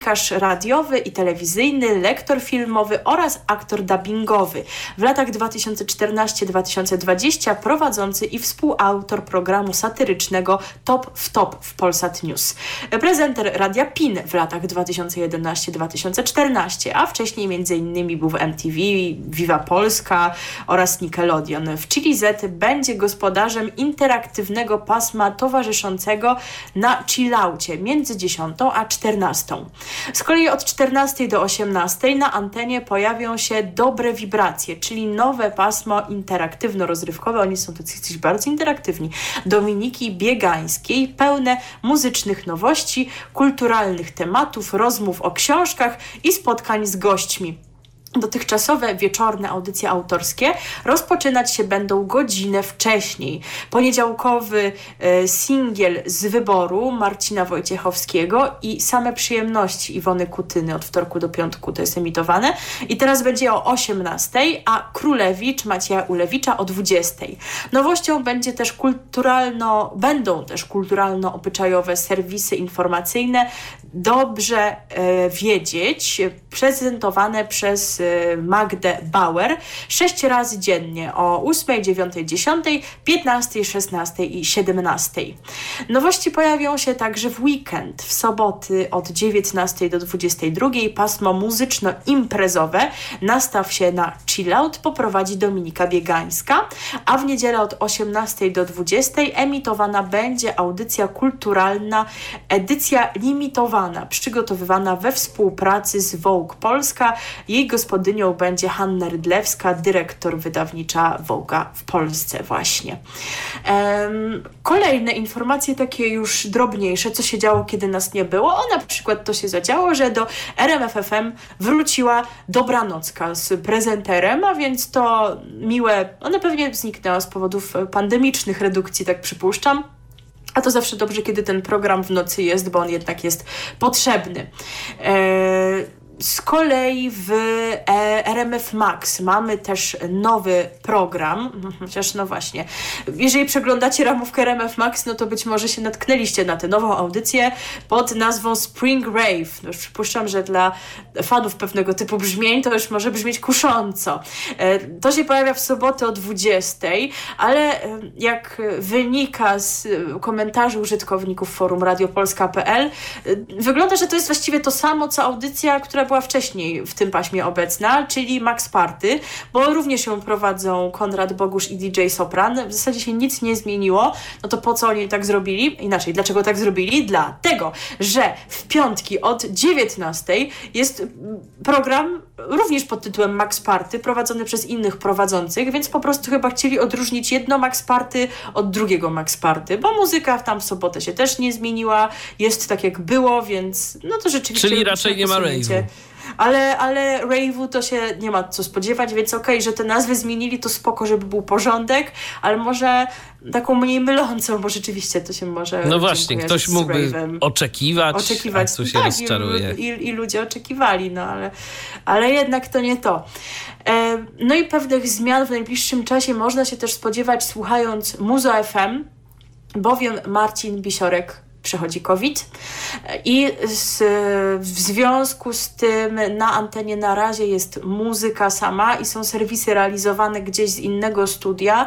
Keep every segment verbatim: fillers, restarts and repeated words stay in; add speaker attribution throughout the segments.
Speaker 1: dziennikarz radiowy i telewizyjny, lektor filmowy oraz aktor dubbingowy. W latach dwa tysiące czternasty do dwa tysiące dwudziestego prowadzący i współautor programu satyrycznego Top w Top w Polsat News. Prezenter Radia Pin w latach dwa tysiące jedenasty do dwa tysiące czternasty, a wcześniej między innymi był w M T V, Viva Polska oraz Nickelodeon. W Chili Z będzie gospodarzem interaktywnego pasma towarzyszącego na chillaucie między dziesiątą a czternastą. Z kolei od czternastej do osiemnastej na antenie pojawią się dobre wibracje, czyli nowe pasmo interaktywno-rozrywkowe. Oni są tacy bardzo interaktywni. Dominiki Biegańskiej, pełne muzycznych nowości, kulturalnych tematów, rozmów o książkach i spotkań z gośćmi. Dotychczasowe wieczorne audycje autorskie rozpoczynać się będą godzinę wcześniej. Poniedziałkowy e, singiel z wyboru Marcina Wojciechowskiego i Same przyjemności Iwony Kutyny od wtorku do piątku to jest emitowane. I teraz będzie o osiemnastej, a Królewicz Macieja Ulewicza o dwudziestej. Nowością będzie też kulturalno, będą też kulturalno-obyczajowe serwisy informacyjne Dobrze e, wiedzieć, prezentowane przez Magdę Bauer sześć razy dziennie o ósmej, dziewiątej, dziesiątej, piętnastej, szesnastej i siedemnastej. Nowości pojawią się także w weekend. W soboty od dziewiętnastej do dwudziestej drugiej pasmo muzyczno-imprezowe Nastaw się na chillout poprowadzi Dominika Biegańska, a w niedzielę od osiemnastej do dwudziestej emitowana będzie audycja kulturalna, edycja limitowana, przygotowywana we współpracy z Vogue Polska. Jej gospodynią będzie Hanna Rydlewska, dyrektor wydawnicza Vogue'a w Polsce właśnie. Um, kolejne informacje takie już drobniejsze, co się działo, kiedy nas nie było. O, na przykład to się zadziało, że do R M F F M wróciła Dobranocka z prezenterem, a więc to miłe, ona pewnie zniknęła z powodów pandemicznych redukcji, tak przypuszczam. A to zawsze dobrze, kiedy ten program w nocy jest, bo on jednak jest potrzebny. Eee, Z kolei w R M F Max mamy też nowy program, chociaż no właśnie, jeżeli przeglądacie ramówkę R M F Max, no to być może się natknęliście na tę nową audycję pod nazwą Spring Rave. No już przypuszczam, że dla fanów pewnego typu brzmień to już może brzmieć kusząco. To się pojawia w sobotę o dwudziestej, ale jak wynika z komentarzy użytkowników forum radiopolska kropka p l, wygląda, że to jest właściwie to samo, co audycja, która była wcześniej w tym paśmie obecna, czyli Max Party, bo również ją prowadzą Konrad Bogusz i D J Sopran. W zasadzie się nic nie zmieniło. No to po co oni tak zrobili? Inaczej, dlaczego tak zrobili? Dlatego, że w piątki od dziewiętnastej jest program również pod tytułem Max Party, prowadzony przez innych prowadzących, więc po prostu chyba chcieli odróżnić jedno Max Party od drugiego Max Party, bo muzyka tam w sobotę się też nie zmieniła, jest tak jak było, więc no to rzeczywiście...
Speaker 2: Czyli raczej nie ma rave'u.
Speaker 1: Ale, ale rave'u to się nie ma co spodziewać, więc okej, okay, że te nazwy zmienili, to spoko, żeby był porządek, ale może taką mniej mylącą, bo rzeczywiście to się może...
Speaker 2: No właśnie, ktoś mógłby oczekiwać,
Speaker 1: oczekiwać,
Speaker 2: a tu się
Speaker 1: tak,
Speaker 2: rozczaruje.
Speaker 1: I, i, I ludzie oczekiwali, no ale, ale jednak to nie to. E, no i pewnych zmian w najbliższym czasie można się też spodziewać, słuchając Muzo F M, bowiem Marcin Bisiorek przechodzi COVID i z, w związku z tym na antenie na razie jest muzyka sama i są serwisy realizowane gdzieś z innego studia.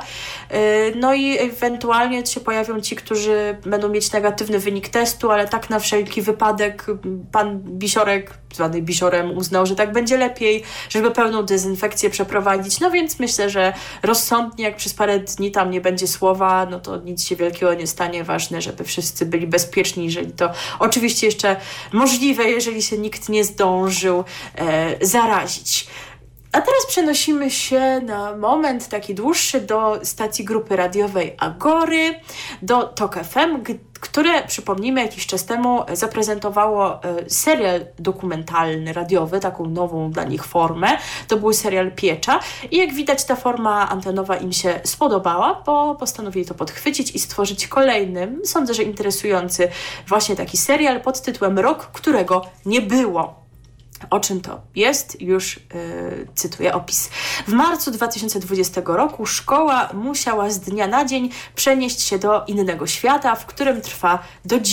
Speaker 1: No i ewentualnie się pojawią ci, którzy będą mieć negatywny wynik testu, ale tak na wszelki wypadek pan Bisiorek, zwany Bisiorem, uznał, że tak będzie lepiej, żeby pełną dezynfekcję przeprowadzić. No więc myślę, że rozsądnie, jak przez parę dni tam nie będzie słowa, no to nic się wielkiego nie stanie. Ważne, żeby wszyscy byli bezpieczni, jeżeli to oczywiście jeszcze możliwe, jeżeli się nikt nie zdążył e, zarazić. A teraz przenosimy się na moment taki dłuższy do stacji grupy radiowej Agory, do Tok F M, które, przypomnijmy, jakiś czas temu zaprezentowało serial dokumentalny, radiowy, taką nową dla nich formę. To był serial Piecza i jak widać ta forma antenowa im się spodobała, bo postanowili to podchwycić i stworzyć kolejny, sądzę, że interesujący właśnie taki serial pod tytułem Rok, którego nie było. O czym to jest? Już yy, cytuję opis. W marcu dwa tysiące dwudziestego roku szkoła musiała z dnia na dzień przenieść się do innego świata, w którym trwa do dziś.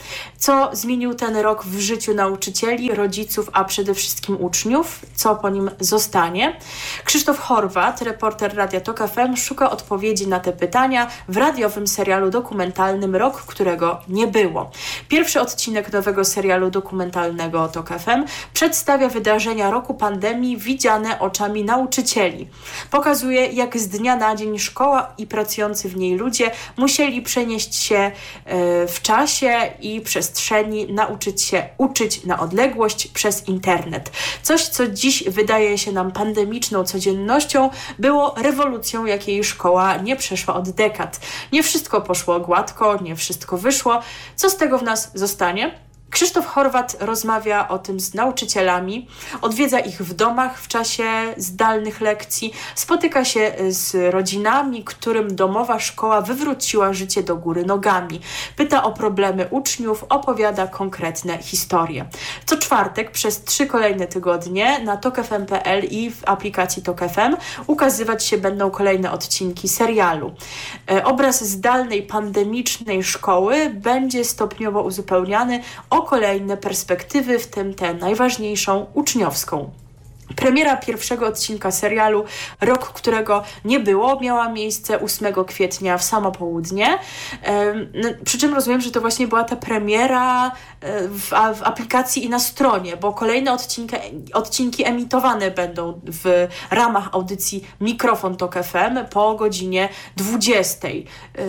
Speaker 1: Co zmienił ten rok w życiu nauczycieli, rodziców, a przede wszystkim uczniów? Co po nim zostanie? Krzysztof Horwat, reporter Radia Tok F M, szuka odpowiedzi na te pytania w radiowym serialu dokumentalnym Rok, którego nie było. Pierwszy odcinek nowego serialu dokumentalnego Tok F M przedstawia wydarzenia roku pandemii widziane oczami nauczycieli. Pokazuje, jak z dnia na dzień szkoła i pracujący w niej ludzie musieli przenieść się w czasie i przestrzeni, nauczyć się uczyć na odległość przez internet. Coś, co dziś wydaje się nam pandemiczną codziennością, było rewolucją, jakiej szkoła nie przeszła od dekad. Nie wszystko poszło gładko, nie wszystko wyszło. Co z tego w nas zostanie? Krzysztof Horwat rozmawia o tym z nauczycielami, odwiedza ich w domach w czasie zdalnych lekcji, spotyka się z rodzinami, którym domowa szkoła wywróciła życie do góry nogami. Pyta o problemy uczniów, opowiada konkretne historie. Co czwartek przez trzy kolejne tygodnie na tok f m kropka p l i w aplikacji Tok F M ukazywać się będą kolejne odcinki serialu. Obraz zdalnej, pandemicznej szkoły będzie stopniowo uzupełniany o kolejne perspektywy, w tym tę najważniejszą, uczniowską. Premiera pierwszego odcinka serialu Rok, którego nie było, miała miejsce ósmego kwietnia w samo południe. Przy czym rozumiem, że to właśnie była ta premiera w, w aplikacji i na stronie, bo kolejne odcinki, odcinki emitowane będą w ramach audycji Mikrofon Tok F M po godzinie dwudziestej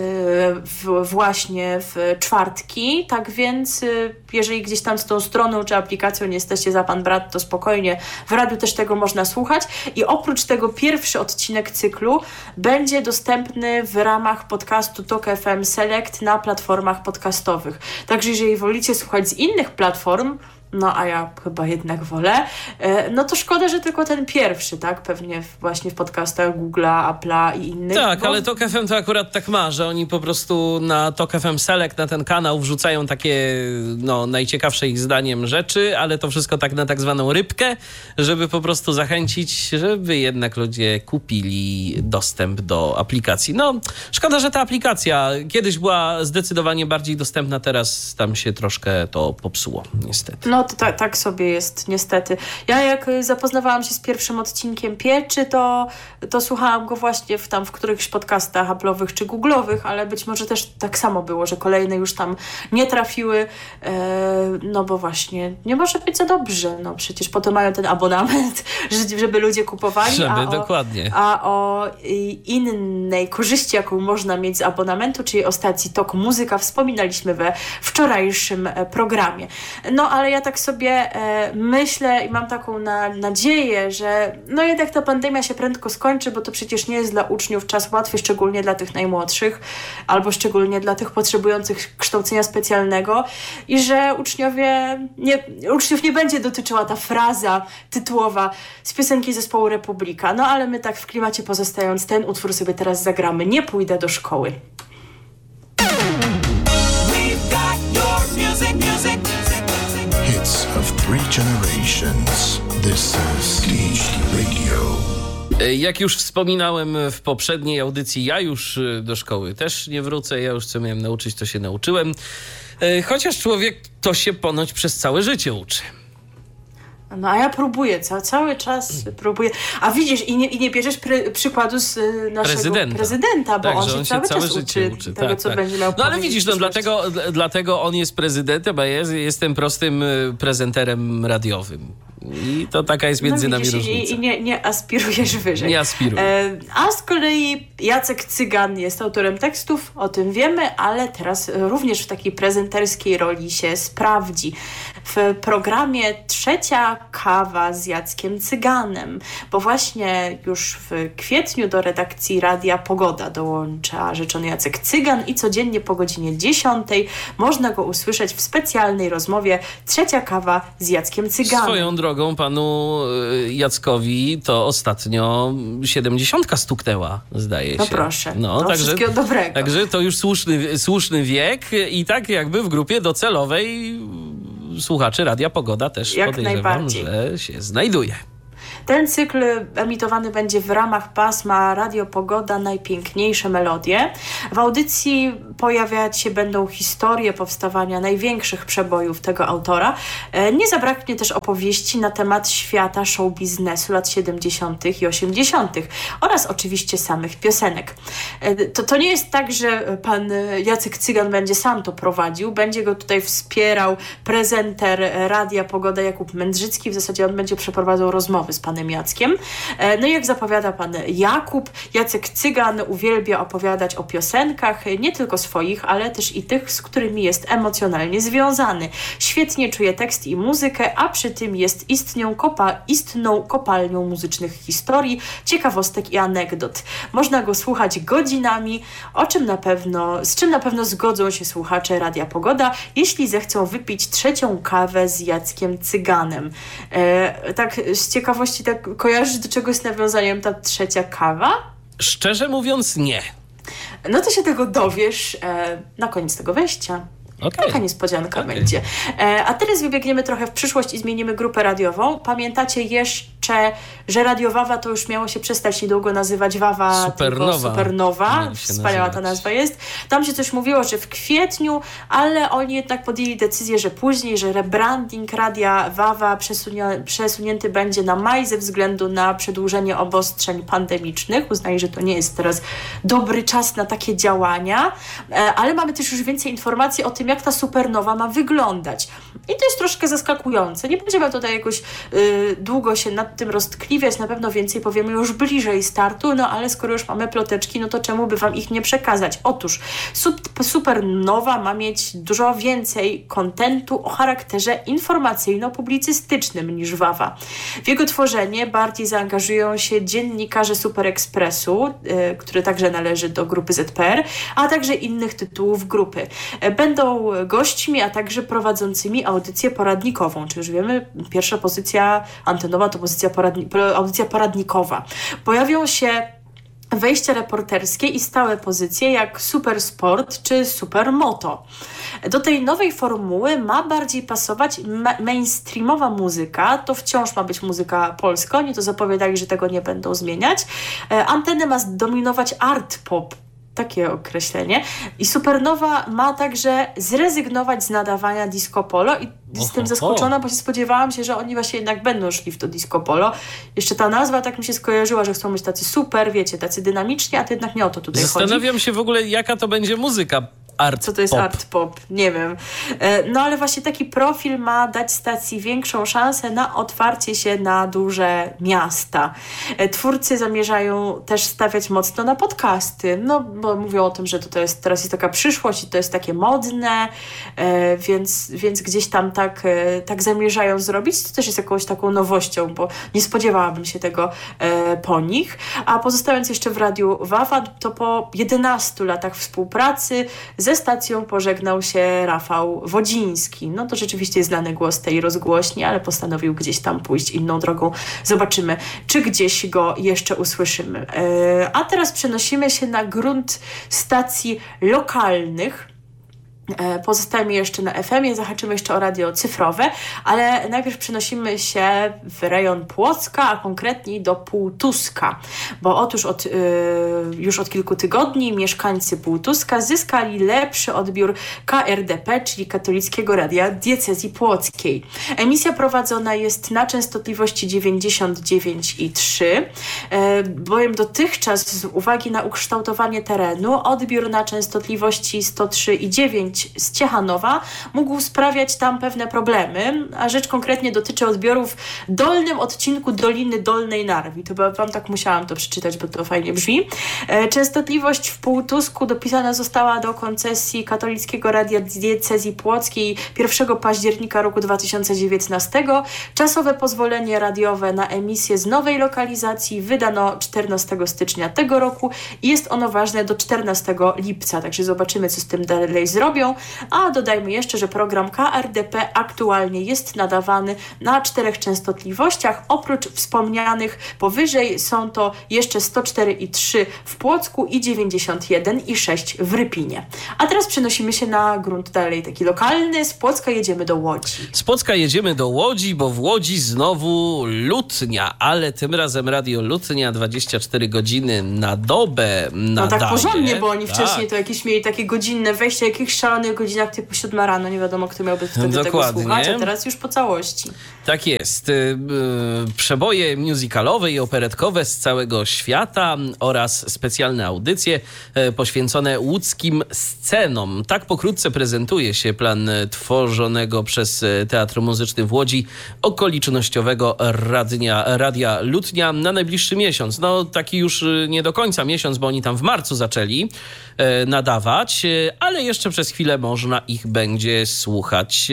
Speaker 1: w, właśnie w czwartki. Tak więc jeżeli gdzieś tam z tą stroną czy aplikacją nie jesteście za pan brat, to spokojnie w radiu też tego można słuchać i oprócz tego pierwszy odcinek cyklu będzie dostępny w ramach podcastu Tok F M Select na platformach podcastowych. Także jeżeli wolicie słuchać z innych platform, no a ja chyba jednak wolę, no to szkoda, że tylko ten pierwszy, tak? Pewnie właśnie w podcastach Google'a, Apple'a i innych.
Speaker 2: Tak,
Speaker 1: bo...
Speaker 2: ale Tok F M to akurat tak ma, że oni po prostu na Tok F M Select, na ten kanał wrzucają takie, no, najciekawsze ich zdaniem rzeczy, ale to wszystko tak na tak zwaną rybkę, żeby po prostu zachęcić, żeby jednak ludzie kupili dostęp do aplikacji. No, szkoda, że ta aplikacja kiedyś była zdecydowanie bardziej dostępna, teraz tam się troszkę to popsuło, niestety.
Speaker 1: No to tak, tak sobie jest, niestety. Ja jak zapoznawałam się z pierwszym odcinkiem Pieczy, to, to słuchałam go właśnie w, tam w którychś podcastach Apple'owych czy Google'owych, ale być może też tak samo było, że kolejne już tam nie trafiły, e, no bo właśnie nie może być za dobrze. No przecież po to mają ten abonament, żeby ludzie kupowali.
Speaker 2: Żeby,
Speaker 1: a o,
Speaker 2: dokładnie.
Speaker 1: A o innej korzyści, jaką można mieć z abonamentu, czyli o stacji Tok Muzyka, wspominaliśmy we wczorajszym programie. No ale ja tak sobie e, myślę i mam taką na, nadzieję, że no jednak ta pandemia się prędko skończy, bo to przecież nie jest dla uczniów czas łatwy, szczególnie dla tych najmłodszych, albo szczególnie dla tych potrzebujących kształcenia specjalnego i że uczniowie nie, uczniów nie będzie dotyczyła ta fraza tytułowa z piosenki zespołu Republika. No ale my tak w klimacie pozostając, ten utwór sobie teraz zagramy. Nie pójdę do szkoły.
Speaker 3: Hits of three generations. This is D J Radio.
Speaker 2: Jak już wspominałem w poprzedniej audycji, ja już do szkoły też nie wrócę. Ja już co miałem nauczyć, to się nauczyłem. Chociaż człowiek to się ponoć przez całe życie uczy.
Speaker 1: No a ja próbuję, ca- cały czas próbuję. A widzisz, i nie, i nie bierzesz pry- przykładu z naszego prezydenta, prezydenta bo
Speaker 2: tak,
Speaker 1: on się
Speaker 2: on
Speaker 1: cały
Speaker 2: się całe
Speaker 1: czas
Speaker 2: życie
Speaker 1: uczy,
Speaker 2: uczy
Speaker 1: tego,
Speaker 2: tak,
Speaker 1: co
Speaker 2: tak.
Speaker 1: będzie miał
Speaker 2: No ale widzisz, no, dlatego, dlatego on jest prezydentem, a ja jest, jestem prostym prezenterem radiowym. I to taka jest między no, widzisz, nami różnica.
Speaker 1: I, i nie, nie aspirujesz wyżej.
Speaker 2: Nie aspiruję.
Speaker 1: E, a z kolei Jacek Cygan jest autorem tekstów, o tym wiemy, ale teraz również w takiej prezenterskiej roli się sprawdzi. W programie Trzecia kawa z Jackiem Cyganem, bo właśnie już w kwietniu do redakcji Radia Pogoda dołącza rzeczony Jacek Cygan i codziennie po godzinie dziesiątej można go usłyszeć w specjalnej rozmowie Trzecia kawa z Jackiem Cyganem.
Speaker 2: Swoją drogą panu Jackowi to ostatnio siedemdziesiątka stuknęła, zdaje się.
Speaker 1: No proszę,
Speaker 2: no,
Speaker 1: no,
Speaker 2: także,
Speaker 1: wszystkiego dobrego.
Speaker 2: Także to już słuszny, słuszny wiek i tak jakby w grupie docelowej słuchaczy Radia Pogoda też
Speaker 1: jak
Speaker 2: podejrzewam,
Speaker 1: najbardziej.
Speaker 2: że się znajduje.
Speaker 1: Ten cykl emitowany będzie w ramach pasma Radio Pogoda Najpiękniejsze Melodie. W audycji pojawiać się będą historie powstawania największych przebojów tego autora. Nie zabraknie też opowieści na temat świata show biznesu lat siedemdziesiątych i osiemdziesiątych oraz oczywiście samych piosenek. To, to nie jest tak, że pan Jacek Cygan będzie sam to prowadził. Będzie go tutaj wspierał prezenter Radia Pogoda Jakub Mędrzycki. W zasadzie on będzie przeprowadzał rozmowy z panem Jackiem. No i jak zapowiada pan Jakub, Jacek Cygan uwielbia opowiadać o piosenkach, nie tylko swoich, ale też i tych, z którymi jest emocjonalnie związany. Świetnie czuje tekst i muzykę, a przy tym jest istnią kopa- istną kopalnią muzycznych historii, ciekawostek i anegdot. Można go słuchać godzinami, o czym na pewno, z czym na pewno zgodzą się słuchacze Radia Pogoda, jeśli zechcą wypić trzecią kawę z Jackiem Cyganem. E, tak z ciekawości, tak kojarzysz, do czego jest nawiązaniem ta trzecia kawa?
Speaker 2: Szczerze mówiąc, nie.
Speaker 1: No to się tego dowiesz e, na koniec tego wejścia.
Speaker 2: Okay.
Speaker 1: Taka niespodzianka
Speaker 2: okay.
Speaker 1: będzie. E, a teraz wybiegniemy trochę w przyszłość i zmienimy grupę radiową. Pamiętacie jeszcze, że Radio Wawa to już miało się przestać niedługo nazywać Wawa,
Speaker 2: Supernowa.
Speaker 1: tylko Supernowa. Wspaniała ta nazwa jest. Tam się coś mówiło, że w kwietniu, ale oni jednak podjęli decyzję, że później, że rebranding Radia Wawa przesunia, przesunięty będzie na maj ze względu na przedłużenie obostrzeń pandemicznych. Uznali, że to nie jest teraz dobry czas na takie działania, e, ale mamy też już więcej informacji o tym, jak ta supernowa ma wyglądać. I to jest troszkę zaskakujące. Nie będziemy tutaj jakoś y, długo się nad tym roztkliwiać, na pewno więcej powiemy już bliżej startu, no ale skoro już mamy ploteczki, no to czemu by wam ich nie przekazać? Otóż sup- supernowa ma mieć dużo więcej kontentu o charakterze informacyjno-publicystycznym niż Wawa. W jego tworzenie bardziej zaangażują się dziennikarze Super Expressu, y, który także należy do grupy Z P R, a także innych tytułów grupy. Będą gośćmi, a także prowadzącymi audycję poradnikową. Czy już wiemy, pierwsza pozycja antenowa to pozycja poradni- audycja poradnikowa. Pojawią się wejścia reporterskie i stałe pozycje jak Super Sport czy Super Moto. Do tej nowej formuły ma bardziej pasować ma- mainstreamowa muzyka. To wciąż ma być muzyka polska. Oni to zapowiadali, że tego nie będą zmieniać. E, antenę ma zdominować art pop. Takie określenie. I Supernowa ma także zrezygnować z nadawania disco polo i jestem zaskoczona, bo się spodziewałam się, że oni właśnie jednak będą szli w to disco polo. Jeszcze ta nazwa tak mi się skojarzyła, że chcą być tacy super, wiecie, tacy dynamiczni, a to jednak nie o to tutaj
Speaker 2: Zastanawiam
Speaker 1: chodzi.
Speaker 2: Zastanawiam się w ogóle, jaka to będzie muzyka. Art
Speaker 1: Co to jest
Speaker 2: pop.
Speaker 1: art pop? Nie wiem. No ale właśnie taki profil ma dać stacji większą szansę na otwarcie się na duże miasta. Twórcy zamierzają też stawiać mocno na podcasty, no bo mówią o tym, że to jest, teraz jest taka przyszłość i to jest takie modne, więc, więc gdzieś tam tak, tak zamierzają zrobić. To też jest jakąś taką nowością, bo nie spodziewałabym się tego po nich. A pozostając jeszcze w Radiu Wawa, to po jedenastu latach współpracy ze stacją pożegnał się Rafał Wodziński. No to rzeczywiście jest znany głos tej rozgłośni, ale postanowił gdzieś tam pójść inną drogą. Zobaczymy, czy gdzieś go jeszcze usłyszymy. Yy, a teraz przenosimy się na grunt stacji lokalnych. Pozostajemy jeszcze na F M-ie, zahaczymy jeszcze o radio cyfrowe, ale najpierw przenosimy się w rejon Płocka, a konkretniej do Półtuska, bo otóż od, yy, już od kilku tygodni mieszkańcy Półtuska zyskali lepszy odbiór K R D P, czyli Katolickiego Radia Diecezji Płockiej. Emisja prowadzona jest na częstotliwości dziewięćdziesiąt dziewięć i trzy, yy, bowiem dotychczas z uwagi na ukształtowanie terenu odbiór na częstotliwości sto trzy i dziewięć z Ciechanowa mógł sprawiać tam pewne problemy, a rzecz konkretnie dotyczy odbiorów w dolnym odcinku Doliny Dolnej Narwi. To wam tak musiałam to przeczytać, bo to fajnie brzmi. Częstotliwość w Półtusku dopisana została do koncesji Katolickiego Radia Diecezji Płockiej pierwszego października roku dwa tysiące dziewiętnastego. Czasowe pozwolenie radiowe na emisję z nowej lokalizacji wydano czternastego stycznia tego roku i jest ono ważne do czternastego lipca, także zobaczymy, co z tym dalej zrobią. funkcjonują, a dodajmy jeszcze, że program K R D P aktualnie jest nadawany na czterech częstotliwościach. Oprócz wspomnianych powyżej są to jeszcze sto cztery i trzy w Płocku i dziewięćdziesiąt jeden i sześć w Rypinie. A teraz przenosimy się na grunt dalej taki lokalny. Z Płocka jedziemy do Łodzi.
Speaker 2: Z Płocka jedziemy do Łodzi, bo w Łodzi znowu Lutnia, ale tym razem Radio Lutnia dwadzieścia cztery godziny na dobę nadaje.
Speaker 1: No tak porządnie, bo oni
Speaker 2: tak.
Speaker 1: wcześniej to jakieś mieli takie godzinne wejście, jakichś szalonych godzinach typu siódma rano, nie wiadomo kto miałby wtedy
Speaker 2: Dokładnie.
Speaker 1: tego słuchać, a teraz już po całości.
Speaker 2: Tak jest. Przeboje musicalowe i operetkowe z całego świata oraz specjalne audycje poświęcone łódzkim scenom. Tak pokrótce prezentuje się plan tworzonego przez Teatr Muzyczny w Łodzi okolicznościowego radia, radia Lutnia na najbliższy miesiąc. No taki już nie do końca miesiąc, bo oni tam w marcu zaczęli nadawać, ale jeszcze przez chwilę można ich będzie słuchać.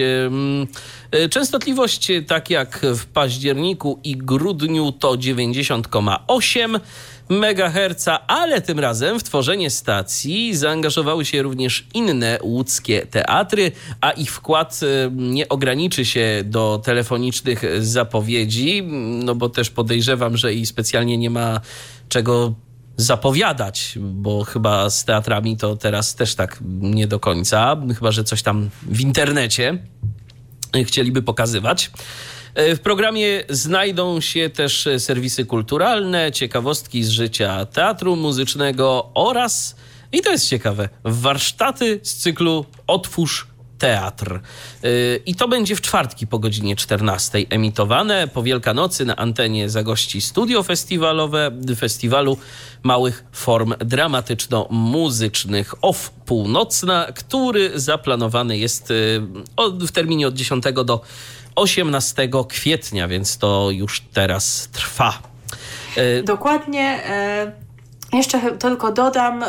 Speaker 2: Częstotliwość, tak jak w październiku i grudniu, to dziewięćdziesiąt przecinek osiem megaherca, ale tym razem w tworzenie stacji zaangażowały się również inne łódzkie teatry, a ich wkład nie ograniczy się do telefonicznych zapowiedzi, no bo też podejrzewam, że i specjalnie nie ma czego zapowiadać, bo chyba z teatrami to teraz też tak nie do końca, chyba że coś tam w internecie chcieliby pokazywać. W programie znajdą się też serwisy kulturalne, ciekawostki z życia teatru muzycznego oraz, i to jest ciekawe, warsztaty z cyklu Otwórz Teatr. I to będzie w czwartki po godzinie czternastej emitowane. Po Wielkanocy na antenie zagości studio festiwalowe Festiwalu Małych Form Dramatyczno-Muzycznych O F Północna, który zaplanowany jest w terminie od dziesiątego do osiemnastego kwietnia, więc to już teraz trwa.
Speaker 1: Dokładnie. Jeszcze tylko dodam,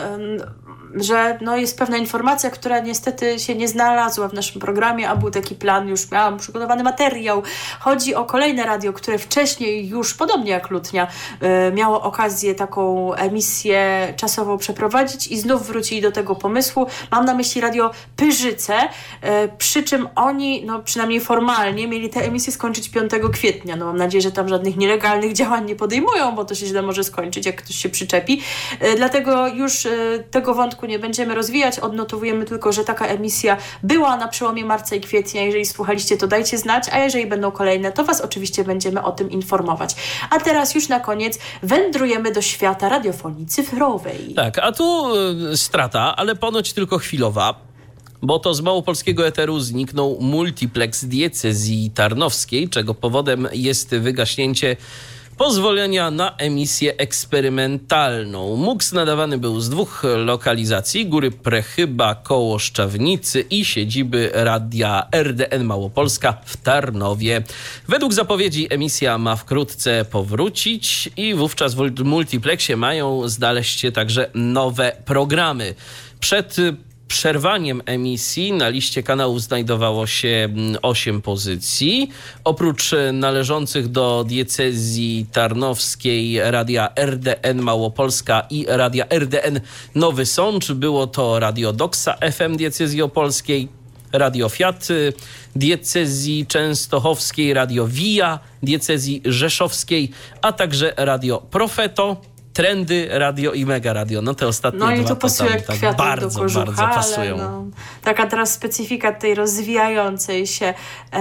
Speaker 1: że no jest pewna informacja, która niestety się nie znalazła w naszym programie, a był taki plan, już miałam przygotowany materiał. Chodzi o kolejne radio, które wcześniej już, podobnie jak Lutnia, y, miało okazję taką emisję czasową przeprowadzić i znów wrócili do tego pomysłu. Mam na myśli radio Pyrzyce, y, przy czym oni, no przynajmniej formalnie, mieli tę emisję skończyć piątego kwietnia. No mam nadzieję, że tam żadnych nielegalnych działań nie podejmują, bo to się źle może skończyć, jak ktoś się przyczepi. Y, dlatego już y, tego wątku nie będziemy rozwijać, odnotowujemy tylko, że taka emisja była na przełomie marca i kwietnia. Jeżeli słuchaliście, to dajcie znać, a jeżeli będą kolejne, to Was oczywiście będziemy o tym informować. A teraz już na koniec wędrujemy do świata radiofonii cyfrowej.
Speaker 2: Tak, a tu y, strata, ale ponoć tylko chwilowa, bo to z małopolskiego eteru zniknął multiplex diecezji tarnowskiej, czego powodem jest wygaśnięcie pozwolenia na emisję eksperymentalną. MUX nadawany był z dwóch lokalizacji, Góry Prechyba koło Szczawnicy i siedziby radia R D N Małopolska w Tarnowie. Według zapowiedzi emisja ma wkrótce powrócić i wówczas w multiplexie mają znaleźć się także nowe programy. Przed przerwaniem emisji na liście kanałów znajdowało się osiem pozycji. Oprócz należących do diecezji tarnowskiej radia R D N Małopolska i radia R D N Nowy Sącz było to Radio Doksa F M diecezji opolskiej, Radio Fiat diecezji częstochowskiej, Radio Via diecezji rzeszowskiej, a także Radio Profeto, Trendy Radio i Mega Radio. No te ostatnie
Speaker 1: no
Speaker 2: dwa
Speaker 1: i to pasuje jak
Speaker 2: tak
Speaker 1: kwiatek
Speaker 2: bardzo,
Speaker 1: do kożucha,
Speaker 2: bardzo pasują.
Speaker 1: No, taka teraz specyfika tej rozwijającej się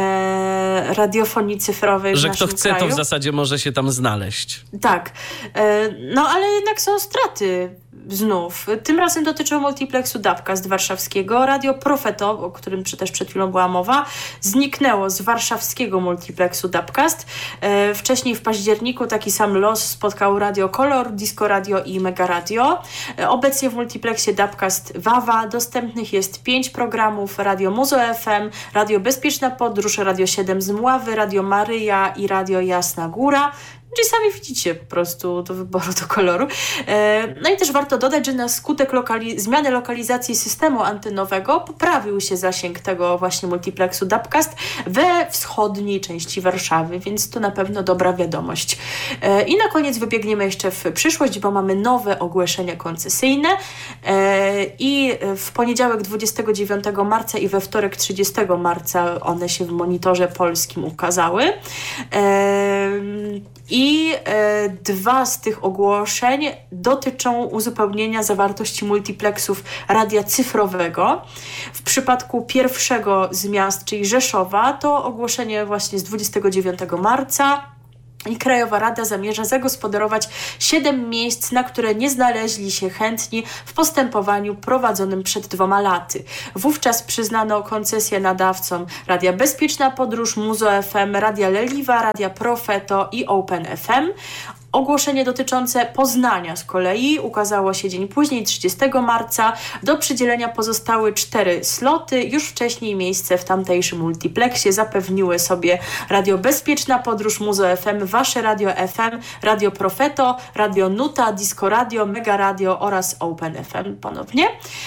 Speaker 1: e, radiofonii cyfrowej
Speaker 2: że
Speaker 1: w
Speaker 2: kto
Speaker 1: naszym
Speaker 2: chce,
Speaker 1: kraju.
Speaker 2: to w zasadzie może się tam znaleźć.
Speaker 1: Tak. E, no ale jednak są straty znów. Tym razem dotyczą multiplexu Dubcast warszawskiego. Radio Profeto, o którym też przed chwilą była mowa, zniknęło z warszawskiego multiplexu Dubcast. E, wcześniej w październiku taki sam los spotkał Radio Kolor, Disco Radio i Mega Radio. E, obecnie w multiplexie Dubcast Wawa dostępnych jest pięć programów: Radio Muzo F M, Radio Bezpieczna Podróż, Radio siedem z Mławy, Radio Maryja i Radio Jasna Góra. Czyli sami widzicie po prostu do wyboru, do koloru. No i też warto dodać, że na skutek lokali- zmiany lokalizacji systemu antenowego poprawił się zasięg tego właśnie multiplexu Dubcast we wschodniej części Warszawy, więc to na pewno dobra wiadomość. I na koniec wybiegniemy jeszcze w przyszłość, bo mamy nowe ogłoszenia koncesyjne i w poniedziałek dwudziestego dziewiątego marca i we wtorek trzydziestego marca one się w Monitorze Polskim ukazały. I e, dwa z tych ogłoszeń dotyczą uzupełnienia zawartości multiplexów radia cyfrowego. W przypadku pierwszego z miast, czyli Rzeszowa, to ogłoszenie właśnie z dwudziestego dziewiątego marca. I Krajowa Rada zamierza zagospodarować siedem miejsc, na które nie znaleźli się chętni w postępowaniu prowadzonym przed dwoma laty. Wówczas przyznano koncesję nadawcom Radia Bezpieczna Podróż, Muzo F M, Radia Leliwa, Radia Profeto i Open F M. Ogłoszenie dotyczące Poznania z kolei ukazało się dzień później, trzydziestego marca. Do przydzielenia pozostały cztery sloty. Już wcześniej miejsce w tamtejszym multiplexie zapewniły sobie Radio Bezpieczna Podróż, Muzo F M, Wasze Radio F M, Radio Profeto, Radio Nuta, Disco Radio, Mega Radio oraz Open F M ponownie.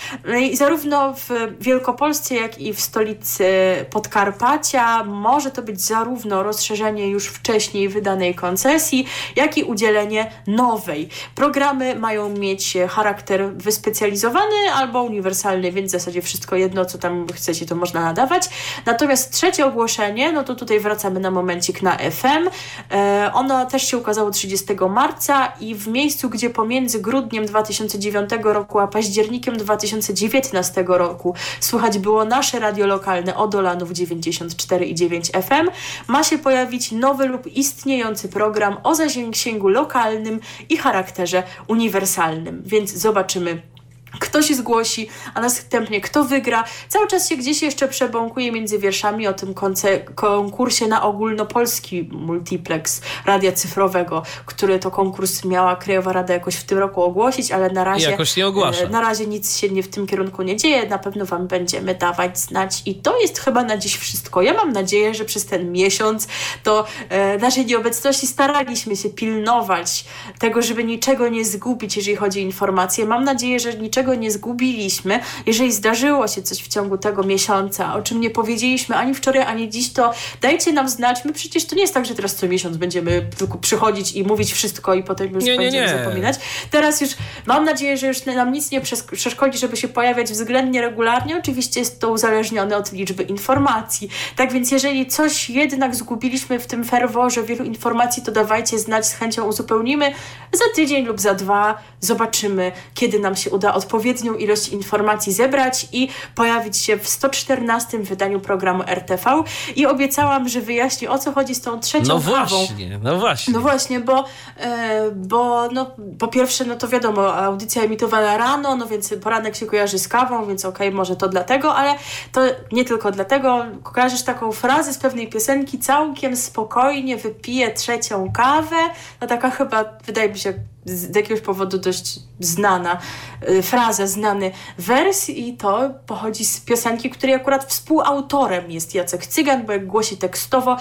Speaker 1: I zarówno w Wielkopolsce, jak i w stolicy Podkarpacia może to być zarówno rozszerzenie już wcześniej wydanej koncesji, jak i udzielenie nowej. Programy mają mieć charakter wyspecjalizowany albo uniwersalny, więc w zasadzie wszystko jedno, co tam chcecie, to można nadawać. Natomiast trzecie ogłoszenie, no to tutaj wracamy na momencik na F M. E, ono też się ukazało trzydziestego marca i w miejscu, gdzie pomiędzy grudniem dwa tysiące dziewiątego roku a październikiem dwa tysiące dziewiętnastego roku słychać było nasze radio lokalne Odolanów dziewięćdziesiąt cztery i dziewięć F M, ma się pojawić nowy lub istniejący program o zasięgu lokalnym i charakterze uniwersalnym. Więc zobaczymy, kto się zgłosi, a następnie kto wygra. Cały czas się gdzieś jeszcze przebąkuje między wierszami o tym konce- konkursie na ogólnopolski multiplex radia cyfrowego, który to konkurs miała Krajowa Rada jakoś w tym roku ogłosić, ale na razie,
Speaker 2: jakoś nie ogłasza.
Speaker 1: Na razie nic się nie w tym kierunku nie dzieje. Na pewno wam będziemy dawać znać i to jest chyba na dziś wszystko. Ja mam nadzieję, że przez ten miesiąc to e, naszej nieobecności staraliśmy się pilnować tego, żeby niczego nie zgubić, jeżeli chodzi o informacje. Mam nadzieję, że niczego nie zgubiliśmy. Jeżeli zdarzyło się coś w ciągu tego miesiąca, o czym nie powiedzieliśmy ani wczoraj, ani dziś, to dajcie nam znać. My przecież to nie jest tak, że teraz co miesiąc będziemy tylko przychodzić i mówić wszystko i potem już nie, będziemy nie, nie. zapominać. Teraz już mam nadzieję, że już nam nic nie przeszkodzi, żeby się pojawiać względnie regularnie. Oczywiście jest to uzależnione od liczby informacji. Tak więc jeżeli coś jednak zgubiliśmy w tym ferworze wielu informacji, to dawajcie znać, z chęcią uzupełnimy. Za tydzień lub za dwa zobaczymy, kiedy nam się uda odpowiednią ilość informacji zebrać i pojawić się w sto czternastym wydaniu programu R T V. I obiecałam, że wyjaśnię, o co chodzi z tą trzecią
Speaker 2: no
Speaker 1: kawą.
Speaker 2: Właśnie, no właśnie.
Speaker 1: No właśnie, bo, e, bo no, po pierwsze, no to wiadomo, audycja emitowana rano, no więc poranek się kojarzy z kawą, więc okej, okay, może to dlatego, ale to nie tylko dlatego. Kojarzysz taką frazę z pewnej piosenki: całkiem spokojnie wypiję trzecią kawę. No taka chyba, wydaje mi się, z jakiegoś powodu dość znana y, fraza, znany wers i to pochodzi z piosenki, której akurat współautorem jest Jacek Cygan, bo jak głosi tekstowo,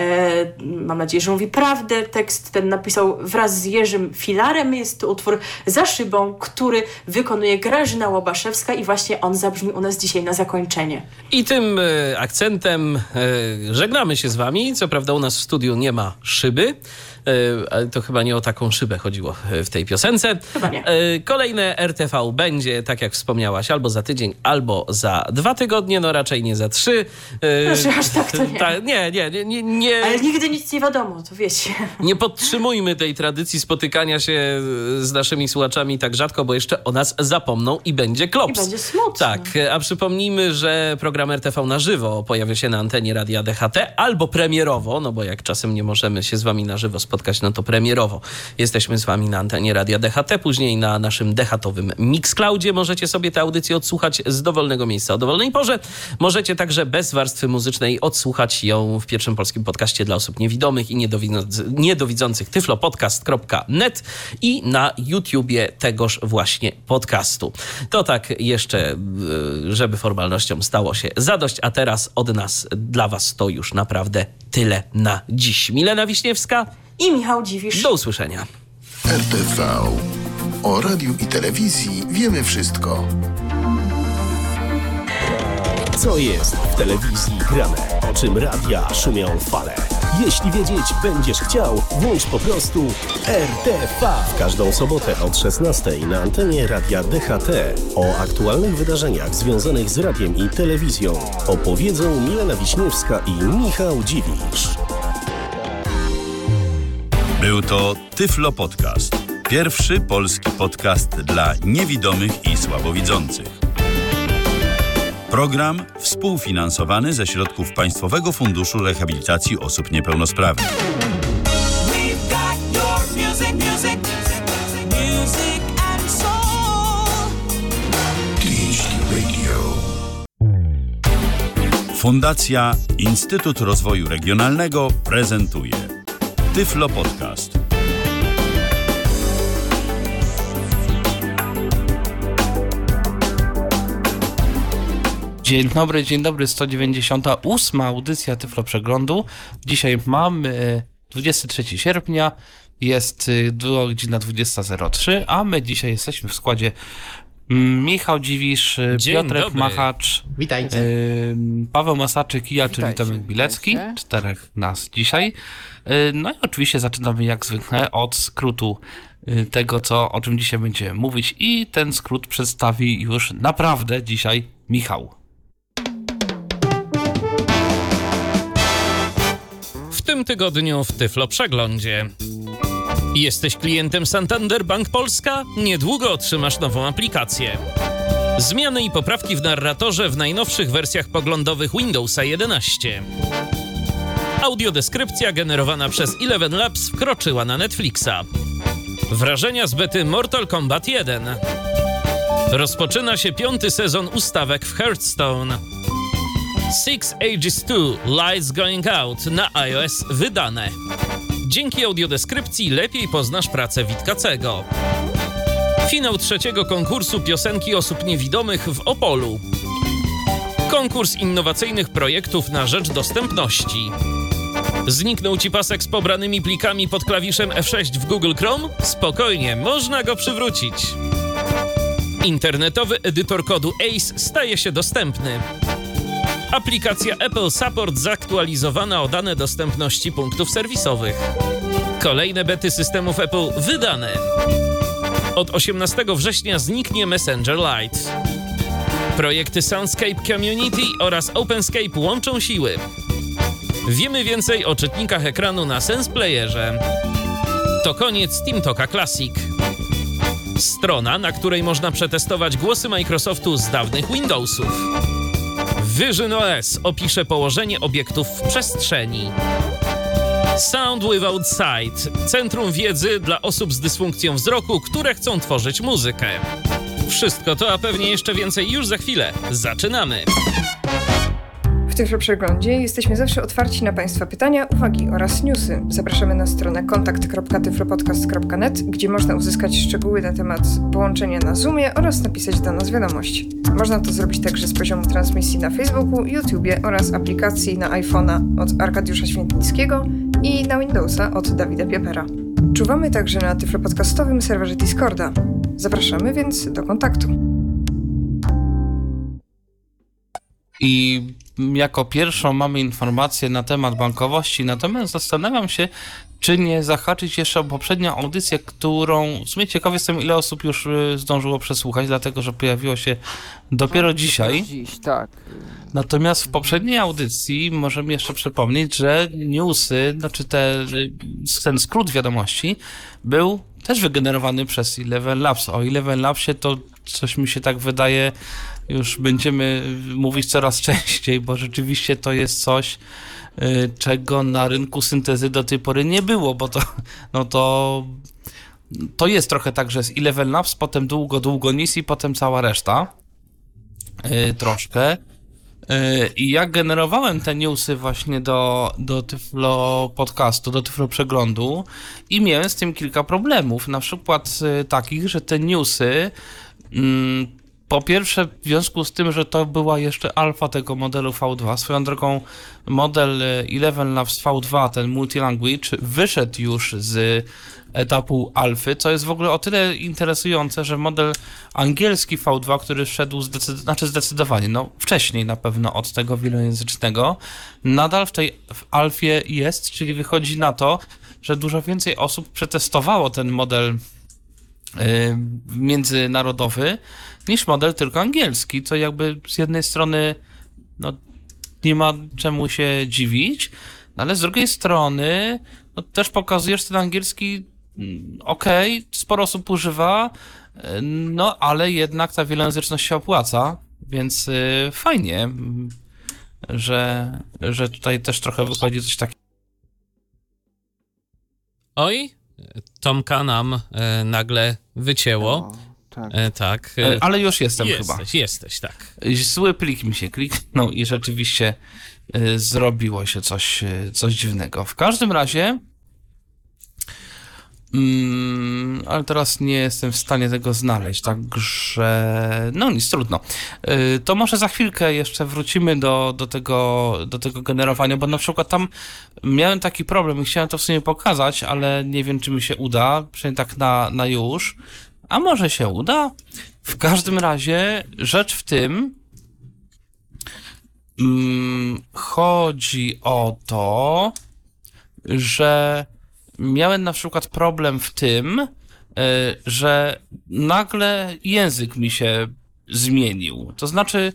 Speaker 1: e, mam nadzieję, że mówi prawdę, tekst ten napisał wraz z Jerzym Filarem. Jest to utwór Za szybą, który wykonuje Grażyna Łobaszewska i właśnie on zabrzmi u nas dzisiaj na zakończenie.
Speaker 2: I tym e, akcentem e, żegnamy się z wami. Co prawda u nas w studiu nie ma szyby, ale to chyba nie o taką szybę chodziło w tej piosence.
Speaker 1: Chyba nie.
Speaker 2: Kolejne R T V będzie, tak jak wspomniałaś, albo za tydzień, albo za dwa tygodnie, no raczej nie za trzy.
Speaker 1: Proszę, aż tak to nie.
Speaker 2: Ta, nie, nie, nie, nie, nie.
Speaker 1: Ale nigdy nic nie wiadomo, to wiecie.
Speaker 2: Nie podtrzymujmy tej tradycji spotykania się z naszymi słuchaczami tak rzadko, bo jeszcze o nas zapomną i będzie klops.
Speaker 1: I będzie smutno.
Speaker 2: Tak, a przypomnijmy, że program R T V na żywo pojawia się na antenie Radia D H T albo premierowo, no bo jak czasem nie możemy się z wami na żywo spotkać, no to premierowo jesteśmy z wami na antenie Radia D H T, później na naszym D H T-owym Mixcloudzie możecie sobie tę audycję odsłuchać z dowolnego miejsca o dowolnej porze. Możecie także bez warstwy muzycznej odsłuchać ją w pierwszym polskim podcaście dla osób niewidomych i niedowidzących tyflopodcast kropka net i na YouTubie tegoż właśnie podcastu. To tak jeszcze, żeby formalnościom stało się zadość, a teraz od nas dla was to już naprawdę tyle na dziś. Milena Wiśniewska
Speaker 1: i Michał Dziwisz.
Speaker 2: Do usłyszenia.
Speaker 3: R T V. O radiu i telewizji wiemy wszystko.
Speaker 4: Co jest w telewizji grane? O czym radia szumią fale? Jeśli wiedzieć będziesz chciał, włącz po prostu R T V. W każdą sobotę od szesnastej na antenie Radia D H T o aktualnych wydarzeniach związanych z radiem i telewizją opowiedzą Milena Wiśniewska i Michał Dziwisz.
Speaker 5: Był to Tyflo Podcast. Pierwszy polski podcast dla niewidomych i słabowidzących. Program współfinansowany ze środków Państwowego Funduszu Rehabilitacji Osób Niepełnosprawnych. Fundacja Instytut Rozwoju Regionalnego prezentuje Tyflo Podcast.
Speaker 6: Dzień dobry, dzień dobry, sto dziewięćdziesiąta ósma audycja Tyflo Przeglądu. Dzisiaj mamy dwudziestego trzeciego sierpnia, jest godzina dwudziesta zero trzy, a my dzisiaj jesteśmy w składzie Michał Dziwisz,
Speaker 2: Dzień
Speaker 6: Piotrek
Speaker 2: dobry.
Speaker 6: Machacz,
Speaker 7: Witajcie.
Speaker 6: y, Paweł Masaczyk i ja, czyli
Speaker 7: Witajcie,
Speaker 6: Tomek Bilecki.
Speaker 7: witajcie.
Speaker 6: Czterech nas dzisiaj. Y, no i oczywiście zaczynamy jak zwykle od skrótu y, tego, co, o czym dzisiaj będziemy mówić, i ten skrót przedstawi już naprawdę dzisiaj Michał.
Speaker 2: W tym tygodniu w Tyflo Przeglądzie. Jesteś klientem Santander Bank Polska? Niedługo otrzymasz nową aplikację. Zmiany i poprawki w narratorze w najnowszych wersjach poglądowych Windowsa jedenaście. Audiodeskrypcja generowana przez Eleven Labs wkroczyła na Netflixa. Wrażenia z bety Mortal Kombat jeden. Rozpoczyna się piąty sezon ustawek w Hearthstone. Six Ages dwa Lights Going Out na iOS wydane. Dzięki audiodeskrypcji lepiej poznasz pracę Witkacego. Finał trzeciego konkursu piosenki osób niewidomych w Opolu. Konkurs innowacyjnych projektów na rzecz dostępności. Zniknął Ci pasek z pobranymi plikami pod klawiszem F sześć w Google Chrome? Spokojnie, można go przywrócić. Internetowy edytor kodu A C E staje się dostępny. Aplikacja Apple Support zaktualizowana o dane dostępności punktów serwisowych. Kolejne bety systemów Apple wydane. Od osiemnastego września zniknie Messenger Lite. Projekty Soundscape Community oraz OpenScape łączą siły. Wiemy więcej o czytnikach ekranu na SensePlayerze. To koniec TeamTalka Classic. Strona, na której można przetestować głosy Microsoftu z dawnych Windowsów. Vision O S opisze położenie obiektów w przestrzeni. Sound Without Sight – centrum wiedzy dla osób z dysfunkcją wzroku, które chcą tworzyć muzykę. Wszystko to, a pewnie jeszcze więcej już za chwilę. Zaczynamy!
Speaker 8: W Tyflo Przeglądzie jesteśmy zawsze otwarci na Państwa pytania, uwagi oraz newsy. Zapraszamy na stronę kontakt kropka tyflopodcast kropka net, gdzie można uzyskać szczegóły na temat połączenia na Zoomie oraz napisać do nas wiadomość. Można to zrobić także z poziomu transmisji na Facebooku, YouTubie oraz aplikacji na iPhone'a od Arkadiusza Świętnickiego i na Windowsa od Dawida Piepera. Czuwamy także na tyflopodcastowym serwerze Discorda. Zapraszamy więc do kontaktu.
Speaker 6: I jako pierwszą mamy informację na temat bankowości, natomiast zastanawiam się, czy nie zahaczyć jeszcze o poprzednią audycję, którą w sumie ciekaw jestem, ile osób już zdążyło przesłuchać, dlatego że pojawiło się dopiero dzisiaj.
Speaker 7: Dziś, tak.
Speaker 6: Natomiast w poprzedniej audycji możemy jeszcze przypomnieć, że newsy, znaczy te, ten skrót wiadomości był też wygenerowany przez Eleven Labs. O Eleven Labsie to coś mi się tak wydaje, już będziemy mówić coraz częściej, bo rzeczywiście to jest coś, czego na rynku syntezy do tej pory nie było, bo to, no to, to jest trochę tak, że jest Eleven Labs, potem długo, długo nic i potem cała reszta. Yy, troszkę. Yy, I jak generowałem te newsy właśnie do, do Tyflo Podcastu, do Tyflo Przeglądu i miałem z tym kilka problemów, na przykład yy, takich, że te newsy yy, Po pierwsze, w związku z tym, że to była jeszcze alfa tego modelu V dwa, swoją drogą model Eleven Labs V dwa, ten multilanguage, wyszedł już z etapu alfy, co jest w ogóle o tyle interesujące, że model angielski V dwa, który wszedł zdecyd- znaczy zdecydowanie, no wcześniej na pewno od tego wielojęzycznego, nadal w tej w alfie jest, czyli wychodzi na to, że dużo więcej osób przetestowało ten model yy, międzynarodowy niż model tylko angielski, co jakby z jednej strony no, nie ma czemu się dziwić, ale z drugiej strony no, też pokazuje, że ten angielski okej, okay, sporo osób używa, no ale jednak ta wielojęzyczność się opłaca, więc yy, fajnie, że, że tutaj też trochę wychodzi coś takiego.
Speaker 2: Oj, Tomka nam e, nagle wycięło.
Speaker 7: O, tak.
Speaker 2: E, tak.
Speaker 6: E, ale już jestem
Speaker 2: jesteś,
Speaker 6: chyba.
Speaker 2: Jesteś, tak.
Speaker 6: Zły plik mi się kliknął i rzeczywiście y, zrobiło się coś, y, coś dziwnego. W każdym razie Mm, ale teraz nie jestem w stanie tego znaleźć, także no nic, trudno. Yy, to może za chwilkę jeszcze wrócimy do, do, tego, do tego generowania, bo na przykład tam miałem taki problem i chciałem to w sumie pokazać, ale nie wiem, czy mi się uda, przynajmniej tak na, na już, a może się uda. W każdym razie rzecz w tym, mm, chodzi o to, że miałem na przykład problem w tym, że nagle język mi się zmienił. To znaczy,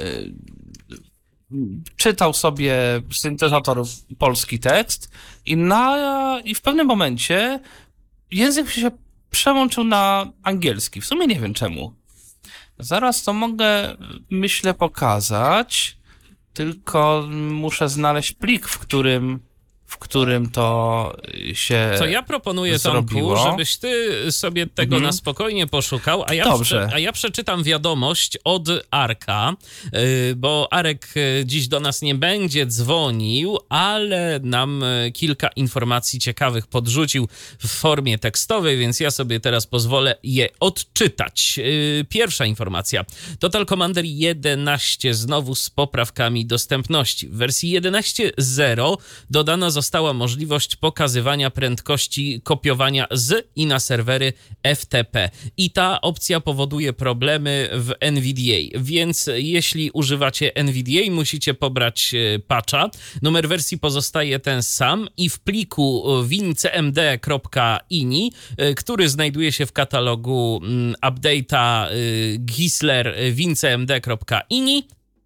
Speaker 6: czytał sobie syntezator polski tekst i, na, i w pewnym momencie język mi się przełączył na angielski. W sumie nie wiem czemu. Zaraz to mogę, myślę, pokazać, tylko muszę znaleźć plik, w którym w którym to się
Speaker 2: Co ja proponuję,
Speaker 6: zrobiło.
Speaker 2: Tomku, żebyś ty sobie tego mhm. na spokojnie poszukał, a ja,
Speaker 6: Dobrze.
Speaker 2: Prze- a ja przeczytam wiadomość od Arka, yy, bo Arek dziś do nas nie będzie dzwonił, ale nam kilka informacji ciekawych podrzucił w formie tekstowej, więc ja sobie teraz pozwolę je odczytać. Yy, pierwsza informacja. Total Commander jedenaście znowu z poprawkami dostępności. W wersji jedenaście zero dodana została możliwość pokazywania prędkości kopiowania z i na serwery F T P. I ta opcja powoduje problemy w N V D A, więc jeśli używacie N V D A, musicie pobrać patcha. Numer wersji pozostaje ten sam i w pliku wincmd kropka ini, który znajduje się w katalogu update'a Gisler wincmd kropka ini,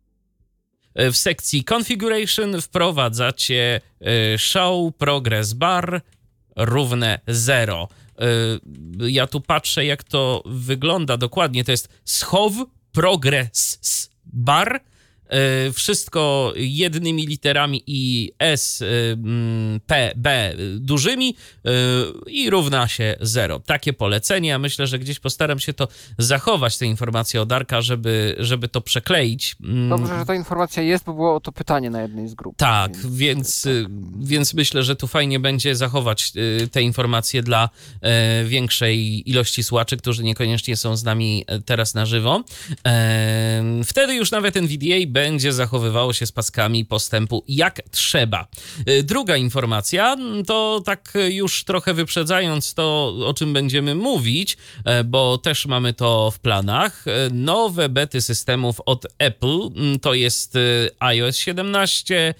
Speaker 2: w sekcji Configuration wprowadzacie show progress bar równe zero. Ja tu patrzę, jak to wygląda dokładnie. To jest schow progress bar. Wszystko jednymi literami i S, P, B dużymi i równa się zero. Takie polecenie. Ja myślę, że gdzieś postaram się to zachować, tę informację od Arka, żeby, żeby to przekleić.
Speaker 7: Dobrze, że ta informacja jest, bo było o to pytanie na jednej z grup.
Speaker 2: Tak, więc, więc, tak. więc myślę, że tu fajnie będzie zachować te informacje dla większej ilości słuchaczy, którzy niekoniecznie są z nami teraz na żywo. Wtedy już nawet N V D A będzie zachowywało się z paskami postępu jak trzeba. Druga informacja, to tak już trochę wyprzedzając to, o czym będziemy mówić, bo też mamy to w planach. Nowe bety systemów od Apple, to jest iOS siedemnaście,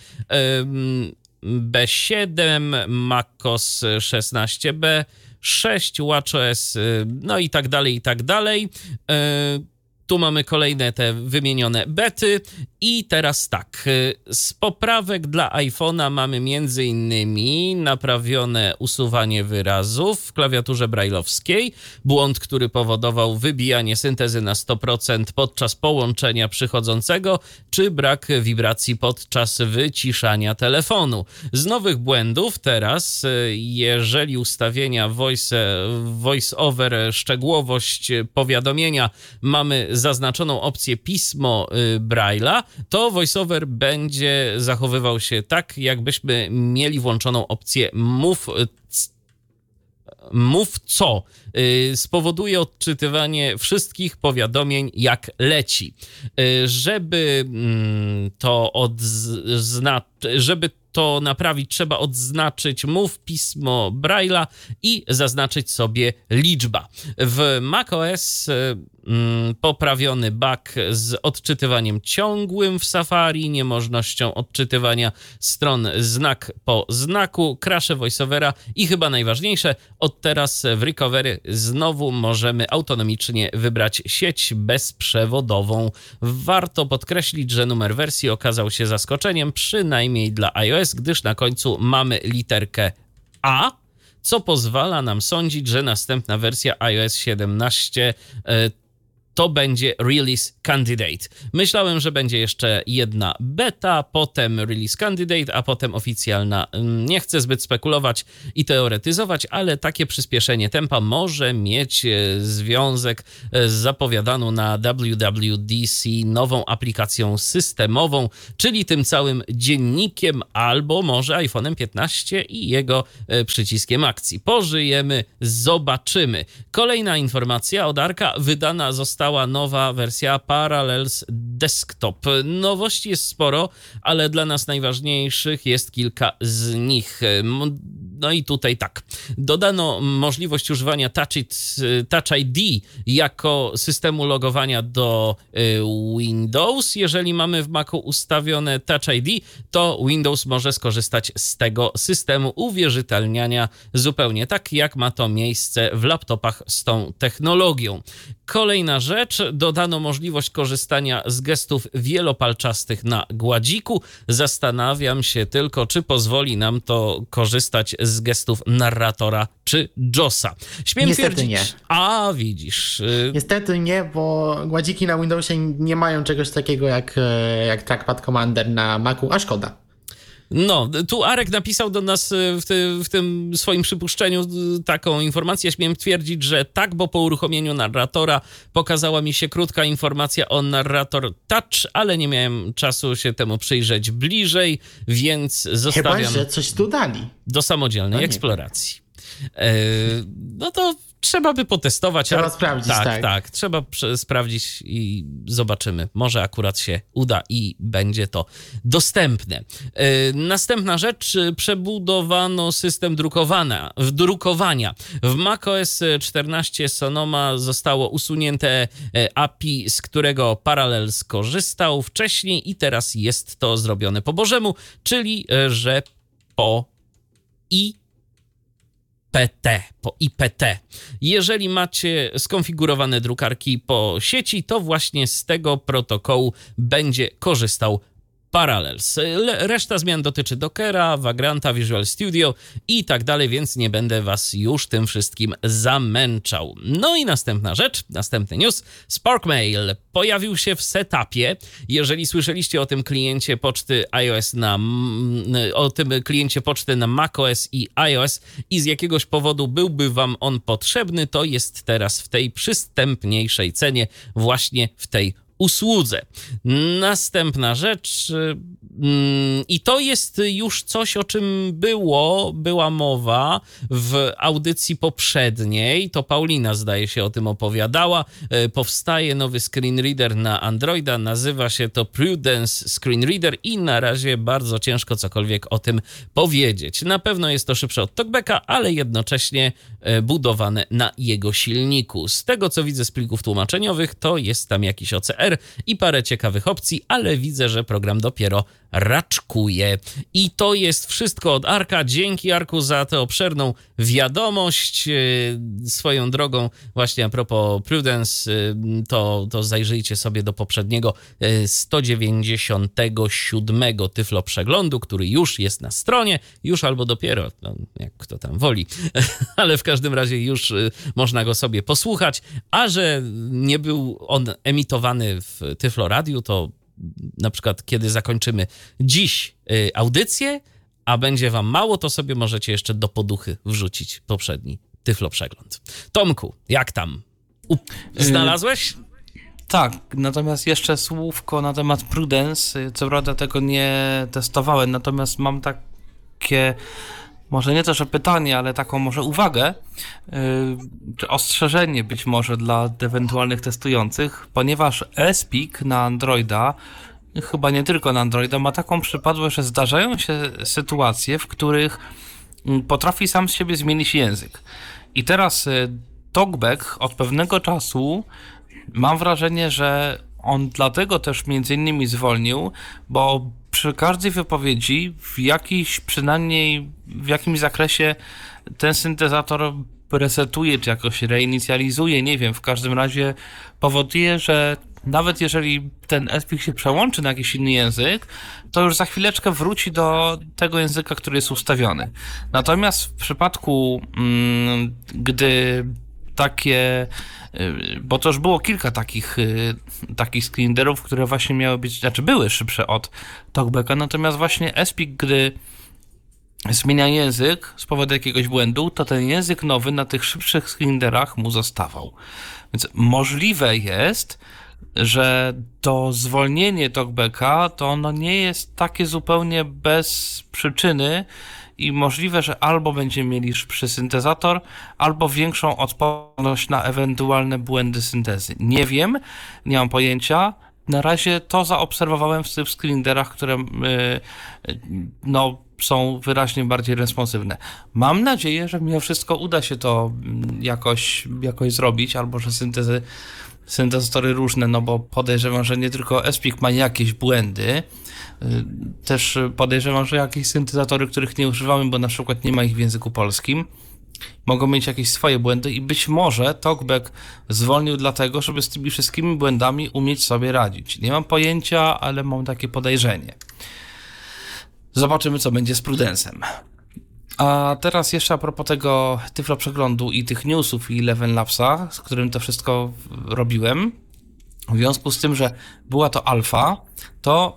Speaker 2: B siedem, macOS szesnaście B, sześć, watchOS, no i tak dalej, i tak dalej. Tu mamy kolejne te wymienione bety i teraz tak, z poprawek dla iPhone'a mamy między innymi naprawione usuwanie wyrazów w klawiaturze brajlowskiej, błąd, który powodował wybijanie syntezy na sto procent podczas połączenia przychodzącego, czy brak wibracji podczas wyciszania telefonu. Z nowych błędów teraz, jeżeli ustawienia voice, voice over, szczegółowość powiadomienia mamy zaznaczoną opcję pismo Braille'a, to VoiceOver będzie zachowywał się tak, jakbyśmy mieli włączoną opcję Move Mów co yy, spowoduje odczytywanie wszystkich powiadomień jak leci. Yy, żeby yy, to odznaczyć, żeby to naprawić, trzeba odznaczyć mów pismo Braille'a i zaznaczyć sobie liczba. W macOS mm, poprawiony bug z odczytywaniem ciągłym w Safari, niemożnością odczytywania stron znak po znaku, crashe voiceovera i chyba najważniejsze, od teraz w recovery znowu możemy autonomicznie wybrać sieć bezprzewodową. Warto podkreślić, że numer wersji okazał się zaskoczeniem, przynajmniej dla iOS, gdyż na końcu mamy literkę A, co pozwala nam sądzić, że następna wersja iOS siedemnaście to będzie Release Candidate. Myślałem, że będzie jeszcze jedna beta, potem Release Candidate, a potem oficjalna. Nie chcę zbyt spekulować i teoretyzować, ale takie przyspieszenie tempa może mieć związek z zapowiadaną na W W D C nową aplikacją systemową, czyli tym całym dziennikiem albo może iPhone'em piętnaście i jego przyciskiem akcji. Pożyjemy, zobaczymy. Kolejna informacja od Arka. Wydana została nowa wersja Parallels Desktop. Nowości jest sporo, ale dla nas najważniejszych jest kilka z nich. No i tutaj tak. Dodano możliwość używania Touch, It, Touch I D jako systemu logowania do Windows. Jeżeli mamy w Macu ustawione Touch I D, to Windows może skorzystać z tego systemu uwierzytelniania zupełnie tak, jak ma to miejsce w laptopach z tą technologią. Kolejna rzecz, dodano możliwość korzystania z gestów wielopalczastych na gładziku. Zastanawiam się tylko, czy pozwoli nam to korzystać z gestów narratora czy Josa. Śmiem
Speaker 9: Niestety
Speaker 2: twierdzić...
Speaker 9: nie.
Speaker 2: A, widzisz.
Speaker 9: Niestety nie, bo gładziki na Windowsie nie mają czegoś takiego jak, jak Trackpad Commander na Macu, a szkoda.
Speaker 2: No, tu Arek napisał do nas w, ty, w tym swoim przypuszczeniu taką informację. Śmiem twierdzić, że tak, bo po uruchomieniu narratora pokazała mi się krótka informacja o narrator Touch, ale nie miałem czasu się temu przyjrzeć bliżej, więc zostawiam...
Speaker 9: Chyba, że coś tu dali.
Speaker 2: Do samodzielnej no eksploracji. E, no to trzeba by potestować.
Speaker 9: Trzeba
Speaker 2: ale...
Speaker 9: sprawdzić,
Speaker 2: tak.
Speaker 9: tak.
Speaker 2: Tak, trzeba prze- sprawdzić i zobaczymy. Może akurat się uda i będzie to dostępne. E, następna rzecz. Przebudowano system drukowania. drukowania. W macOS czternaście Sonoma zostało usunięte A P I, z którego Parallel skorzystał wcześniej i teraz jest to zrobione po bożemu, czyli że po i P T, po I P T. Jeżeli macie skonfigurowane drukarki po sieci, to właśnie z tego protokołu będzie korzystał Parallels. Reszta zmian dotyczy Dockera, Vagranta, Visual Studio i tak dalej, więc nie będę was już tym wszystkim zamęczał. No i następna rzecz, następny news. SparkMail pojawił się w setupie. Jeżeli słyszeliście o tym kliencie poczty iOS na o tym kliencie poczty na macOS i iOS i z jakiegoś powodu byłby wam on potrzebny, to jest teraz w tej przystępniejszej cenie, właśnie w tej usłudze. Następna rzecz yy, i to jest już coś, o czym było, była mowa w audycji poprzedniej. To Paulina, zdaje się, o tym opowiadała. Yy, powstaje nowy screen reader na Androida, nazywa się to Prudence Screen Reader i na razie bardzo ciężko cokolwiek o tym powiedzieć. Na pewno jest to szybsze od TalkBacka, ale jednocześnie yy, budowane na jego silniku. Z tego, co widzę z plików tłumaczeniowych, to jest tam jakiś O C R i parę ciekawych opcji, ale widzę, że program dopiero raczkuje. I to jest wszystko od Arka. Dzięki, Arku, za tę obszerną wiadomość. Swoją drogą, właśnie a propos Prudence, to, to zajrzyjcie sobie do poprzedniego sto dziewięćdziesiątego siódmego Tyflo Przeglądu, który już jest na stronie, już albo dopiero, no, jak kto tam woli, ale w każdym razie już można go sobie posłuchać, a że nie był on emitowany w Tyflo Radiu, to na przykład kiedy zakończymy dziś y, audycję, a będzie wam mało, to sobie możecie jeszcze do poduchy wrzucić poprzedni Tyflo Przegląd. Tomku, jak tam? U- znalazłeś?
Speaker 6: Yy, tak, natomiast jeszcze słówko na temat Prudence. Co prawda tego nie testowałem, natomiast mam takie może nie to, że pytanie, ale taką może uwagę, yy, czy ostrzeżenie być może dla ewentualnych testujących, ponieważ eSpeak na Androida, chyba nie tylko na Androida, ma taką przypadłość, że zdarzają się sytuacje, w których potrafi sam z siebie zmienić język. I teraz yy, TalkBack od pewnego czasu mam wrażenie, że on dlatego też między innymi zwolnił, bo przy każdej wypowiedzi w jakiś, przynajmniej w jakimś zakresie ten syntezator resetuje, czy jakoś reinicjalizuje, nie wiem, w każdym razie powoduje, że nawet jeżeli ten eSpeak się przełączy na jakiś inny język, to już za chwileczkę wróci do tego języka, który jest ustawiony. Natomiast w przypadku, mm, gdy takie, bo to już było kilka takich, takich screenreaderów, które właśnie miały być, znaczy były szybsze od TalkBacka, natomiast właśnie eSpeak, gdy zmienia język z powodu jakiegoś błędu, to ten język nowy na tych szybszych screenreaderach mu zostawał. Więc możliwe jest, że to zwolnienie TalkBacka to ono nie jest takie zupełnie bez przyczyny, i możliwe, że albo będziemy mieli szybszy syntezator, albo większą odporność na ewentualne błędy syntezy. Nie wiem, nie mam pojęcia. Na razie to zaobserwowałem w tych screenreaderach, które yy, no, są wyraźnie bardziej responsywne. Mam nadzieję, że mimo wszystko uda się to jakoś, jakoś zrobić, albo że syntezy, syntezatory różne, no bo podejrzewam, że nie tylko eSpeak ma jakieś błędy. Też podejrzewam, że jakieś syntezatory, których nie używamy, bo na przykład nie ma ich w języku polskim, mogą mieć jakieś swoje błędy i być może TalkBack zwolnił dlatego, żeby z tymi wszystkimi błędami umieć sobie radzić. Nie mam pojęcia, ale mam takie podejrzenie. Zobaczymy, co będzie z Prudensem. A teraz jeszcze a propos tego Tyflo Przeglądu i tych newsów i Eleven Labsa, z którym to wszystko robiłem. W związku z tym, że była to alfa, to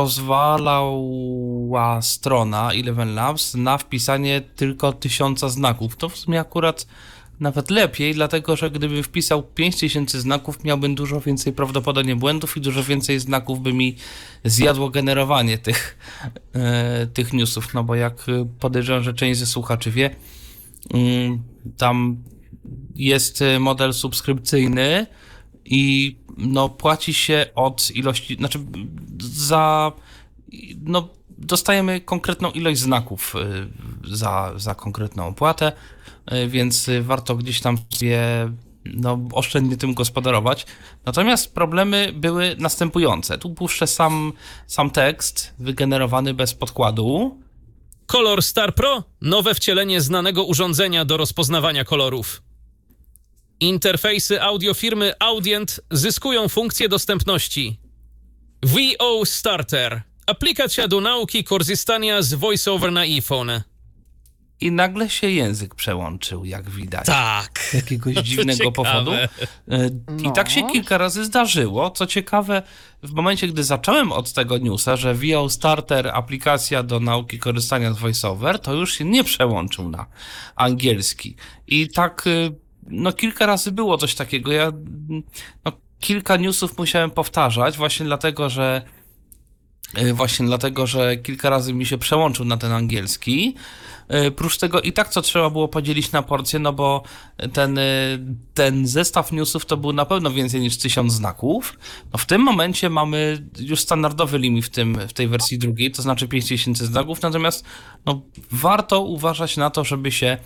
Speaker 6: pozwalała strona Eleven Labs na wpisanie tylko tysiąca znaków. To w sumie akurat nawet lepiej, dlatego że gdybym wpisał pięć tysięcy znaków, miałbym dużo więcej prawdopodobnie błędów i dużo więcej znaków by mi zjadło generowanie tych, e, tych newsów. No bo jak podejrzewam, że część ze słuchaczy wie, mm, tam jest model subskrypcyjny i no płaci się od ilości, znaczy za, no dostajemy konkretną ilość znaków za, za konkretną opłatę, więc warto gdzieś tam sobie no, oszczędnie tym gospodarować. Natomiast problemy były następujące. Tu puszczę sam, sam tekst wygenerowany bez podkładu.
Speaker 10: Color Star Pro, nowe wcielenie znanego urządzenia do rozpoznawania kolorów. Interfejsy audio firmy Audient zyskują funkcję dostępności. V O Starter, aplikacja do nauki korzystania z VoiceOver na iPhone.
Speaker 6: I nagle się język przełączył, jak widać.
Speaker 10: Tak.
Speaker 6: Z jakiegoś dziwnego
Speaker 10: ciekawe.
Speaker 6: powodu. I tak się kilka razy zdarzyło. Co ciekawe, w momencie, gdy zacząłem od tego newsa, że V O Starter, aplikacja do nauki korzystania z VoiceOver, to już się nie przełączył na angielski. I tak no kilka razy było coś takiego. Ja no, kilka newsów musiałem powtarzać właśnie dlatego, że właśnie dlatego, że kilka razy mi się przełączył na ten angielski. Prócz tego i tak co trzeba było podzielić na porcje, no bo ten, ten zestaw newsów to był na pewno więcej niż tysiąc znaków. No w tym momencie mamy już standardowy limit w, tym, w tej wersji drugiej, to znaczy pięć tysięcy znaków, natomiast no, warto uważać na to, żeby się,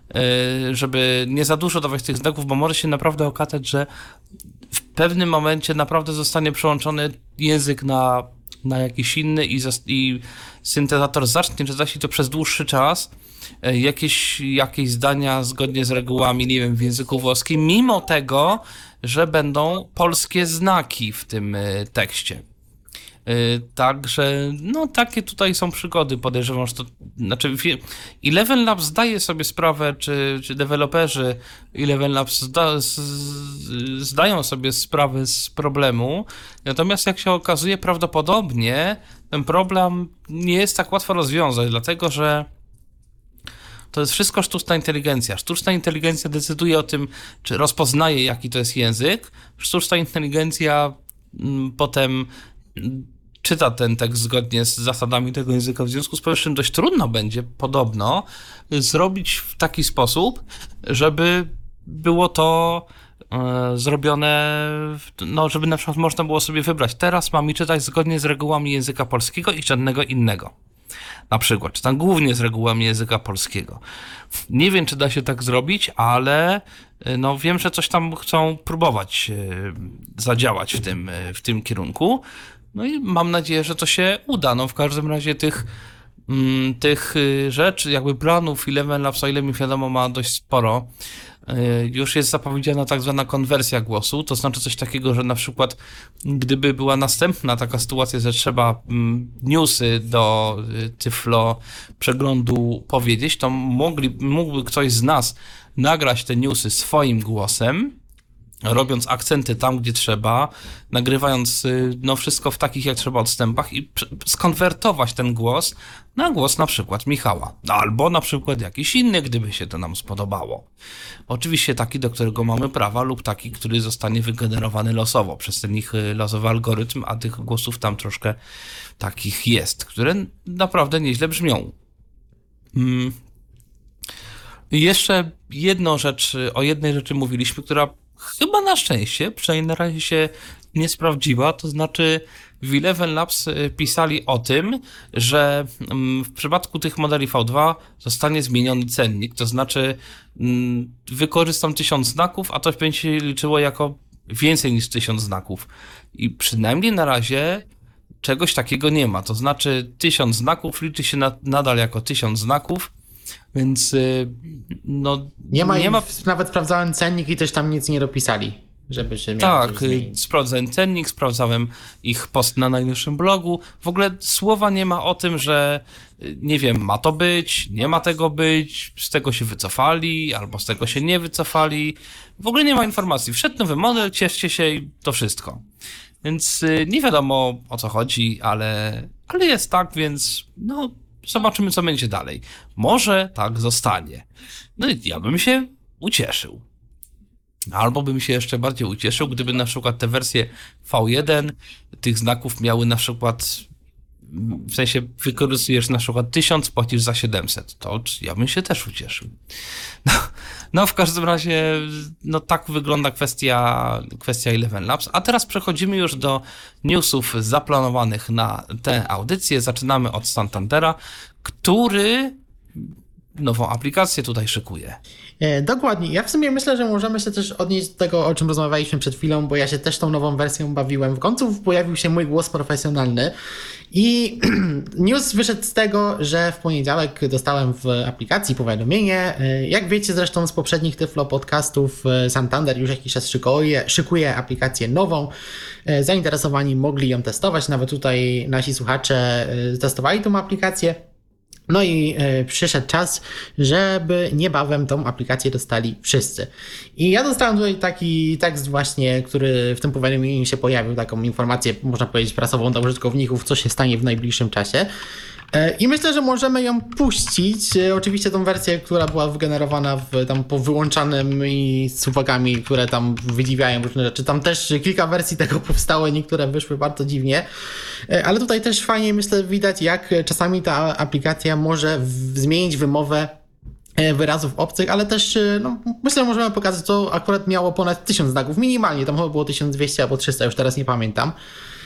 Speaker 6: żeby nie za dużo dawać tych znaków, bo może się naprawdę okazać, że w pewnym momencie naprawdę zostanie przełączony język na na jakiś inny i, i syntezator zacznie czytać i to przez dłuższy czas jakieś, jakieś zdania zgodnie z regułami, nie wiem, w języku włoskim, mimo tego, że będą polskie znaki w tym tekście. Także, no takie tutaj są przygody, podejrzewam, że to, znaczy Eleven Labs zdaje sobie sprawę, czy, czy deweloperzy Eleven Labs zda, z, zdają sobie sprawę z problemu, natomiast jak się okazuje, prawdopodobnie ten problem nie jest tak łatwo rozwiązać, dlatego że to jest wszystko sztuczna inteligencja. Sztuczna inteligencja decyduje o tym, czy rozpoznaje, jaki to jest język. Sztuczna inteligencja m, potem czyta ten tekst zgodnie z zasadami tego języka. W związku z powyższym dość trudno będzie podobno zrobić w taki sposób, żeby było to e, zrobione, no żeby na przykład można było sobie wybrać, teraz mam i czytać zgodnie z regułami języka polskiego i żadnego innego. Na przykład, czy tam głównie z regułami języka polskiego. Nie wiem, czy da się tak zrobić, ale no wiem, że coś tam chcą próbować zadziałać w tym, w tym kierunku. No i mam nadzieję, że to się uda. No w każdym razie tych, tych rzeczy, jakby planów Eleven Labs, o ile mi wiadomo, ma dość sporo. Już jest zapowiedziana tak zwana konwersja głosu, to znaczy coś takiego, że na przykład gdyby była następna taka sytuacja, że trzeba newsy do Tyflo przeglądu powiedzieć, to mogli, mógłby ktoś z nas nagrać te newsy swoim głosem, robiąc akcenty tam, gdzie trzeba, nagrywając no, wszystko w takich jak trzeba odstępach i skonwertować ten głos na głos na przykład Michała. Albo na przykład jakiś inny, gdyby się to nam spodobało. Oczywiście taki, do którego mamy prawa lub taki, który zostanie wygenerowany losowo przez ten ich losowy algorytm, a tych głosów tam troszkę takich jest, które naprawdę nieźle brzmią. Hmm. Jeszcze jedną rzecz, o jednej rzeczy mówiliśmy, która chyba na szczęście, przynajmniej na razie się nie sprawdziła, to znaczy w Eleven Labs pisali o tym, że w przypadku tych modeli V dwa zostanie zmieniony cennik, to znaczy wykorzystam tysiąc znaków, a to będzie się liczyło jako więcej niż tysiąc znaków. I przynajmniej na razie czegoś takiego nie ma, to znaczy tysiąc znaków liczy się na, nadal jako tysiąc znaków, więc no...
Speaker 9: Nie ma,
Speaker 6: nie ma...
Speaker 9: nawet sprawdzałem cennik i też tam nic nie dopisali, żeby się miał.
Speaker 6: Tak, sprawdzałem cennik, sprawdzałem ich post na najnowszym blogu. W ogóle słowa nie ma o tym, że nie wiem, ma to być, nie ma tego być, z tego się wycofali, albo z tego się nie wycofali. W ogóle nie ma informacji. Wszedł nowy model, cieszcie się i to wszystko. Więc nie wiadomo o co chodzi, ale, ale jest tak, więc no zobaczymy co będzie dalej. Może tak zostanie. No i ja bym się ucieszył. Albo bym się jeszcze bardziej ucieszył, gdyby na przykład te wersje V jeden tych znaków miały na przykład, w sensie wykorzystujesz na przykład tysiąc, płacisz za siedemset, to ja bym się też ucieszył. No, no w każdym razie, no tak wygląda kwestia, kwestia Eleven Labs. A teraz przechodzimy już do newsów zaplanowanych na tę audycję. Zaczynamy od Santandera, który nową aplikację tutaj szykuje.
Speaker 9: E, dokładnie. Ja w sumie myślę, że możemy się też odnieść do tego, o czym rozmawialiśmy przed chwilą, bo ja się też tą nową wersją bawiłem. W końcu pojawił się mój głos profesjonalny i news wyszedł z tego, że w poniedziałek dostałem w aplikacji powiadomienie. Jak wiecie zresztą z poprzednich Tyflo podcastów, Santander już jakiś czas szykuje, szykuje aplikację nową. Zainteresowani mogli ją testować, nawet tutaj nasi słuchacze testowali tą aplikację. No i y, przyszedł czas, żeby niebawem tą aplikację dostali wszyscy. I ja dostałem tutaj taki tekst właśnie, który w tym powiadomieniu się pojawił, taką informację, można powiedzieć, prasową dla użytkowników, co się stanie w najbliższym czasie. I myślę, że możemy ją puścić. Oczywiście tą wersję, która była wygenerowana w, tam po wyłączanym i z uwagami, które tam wydziwiają różne rzeczy. Tam też kilka wersji tego powstało, niektóre wyszły bardzo dziwnie. Ale tutaj też fajnie, myślę, widać, jak czasami ta aplikacja może w, zmienić wymowę wyrazów obcych, ale też no, myślę, że możemy pokazać, to akurat miało ponad tysiąc znaków, minimalnie, tam chyba było tysiąc dwieście albo trzysta, już teraz nie pamiętam.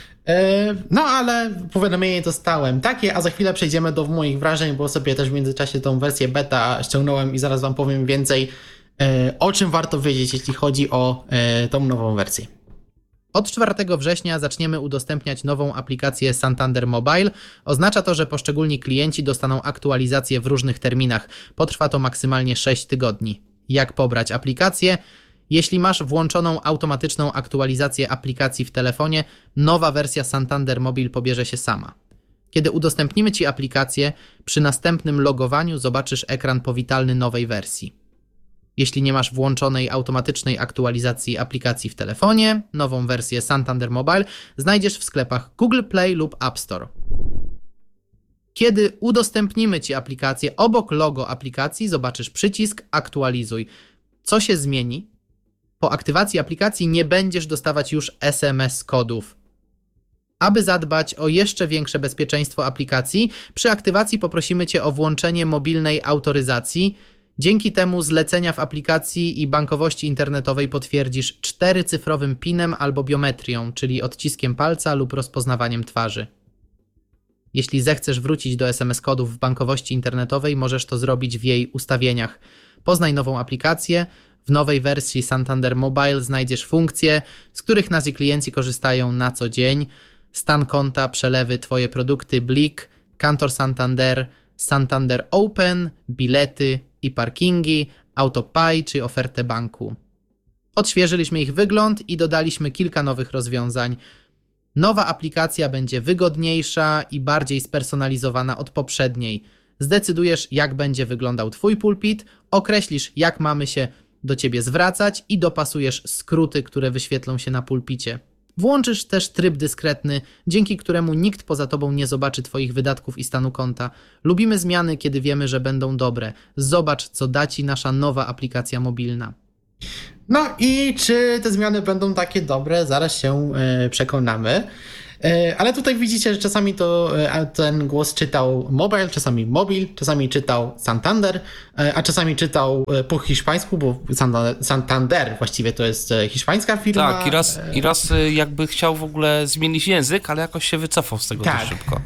Speaker 9: No ale powiadomienie dostałem takie, a za chwilę przejdziemy do moich wrażeń, bo sobie też w międzyczasie tą wersję beta ściągnąłem i zaraz wam powiem więcej, o czym warto wiedzieć, jeśli chodzi o tą nową wersję.
Speaker 11: Od czwartego września zaczniemy udostępniać nową aplikację Santander Mobile. Oznacza to, że poszczególni klienci dostaną aktualizacje w różnych terminach. Potrwa to maksymalnie sześć tygodni. Jak pobrać aplikację? Jeśli masz włączoną automatyczną aktualizację aplikacji w telefonie, nowa wersja Santander Mobile pobierze się sama. Kiedy udostępnimy Ci aplikację, przy następnym logowaniu zobaczysz ekran powitalny nowej wersji. Jeśli nie masz włączonej automatycznej aktualizacji aplikacji w telefonie, nową wersję Santander Mobile znajdziesz w sklepach Google Play lub App Store. Kiedy udostępnimy Ci aplikację, obok logo aplikacji zobaczysz przycisk Aktualizuj. Co się zmieni? Po aktywacji aplikacji nie będziesz dostawać już es em es kodów. Aby zadbać o jeszcze większe bezpieczeństwo aplikacji, przy aktywacji poprosimy Cię o włączenie mobilnej autoryzacji. Dzięki temu zlecenia w aplikacji i bankowości internetowej potwierdzisz czterocyfrowym pinem albo biometrią, czyli odciskiem palca lub rozpoznawaniem twarzy. Jeśli zechcesz wrócić do es em es kodów w bankowości internetowej, możesz to zrobić w jej ustawieniach. Poznaj nową aplikację. W nowej wersji Santander Mobile znajdziesz funkcje, z których nasi klienci korzystają na co dzień. Stan konta, przelewy, Twoje produkty, Blik, Kantor Santander, Santander Open, bilety i parkingi, AutoPay czy ofertę banku. Odświeżyliśmy ich wygląd i dodaliśmy kilka nowych rozwiązań. Nowa aplikacja będzie wygodniejsza i bardziej spersonalizowana od poprzedniej. Zdecydujesz, jak będzie wyglądał Twój pulpit, określisz, jak mamy się do Ciebie zwracać i dopasujesz skróty, które wyświetlą się na pulpicie. Włączysz też tryb dyskretny, dzięki któremu nikt poza Tobą nie zobaczy Twoich wydatków i stanu konta. Lubimy zmiany, kiedy wiemy, że będą dobre. Zobacz, co da Ci nasza nowa aplikacja mobilna.
Speaker 9: No i czy te zmiany będą takie dobre? Zaraz się e, przekonamy. E, ale tutaj widzicie, że czasami to e, ten głos czytał Mobile, czasami Mobil, czasami czytał Santander, e, a czasami czytał e, po hiszpańsku, bo Santander, Santander właściwie to jest e, hiszpańska firma.
Speaker 6: Tak, i raz, i raz e, jakby chciał w ogóle zmienić język, ale jakoś się wycofał z tego
Speaker 9: tak.
Speaker 6: dość szybko.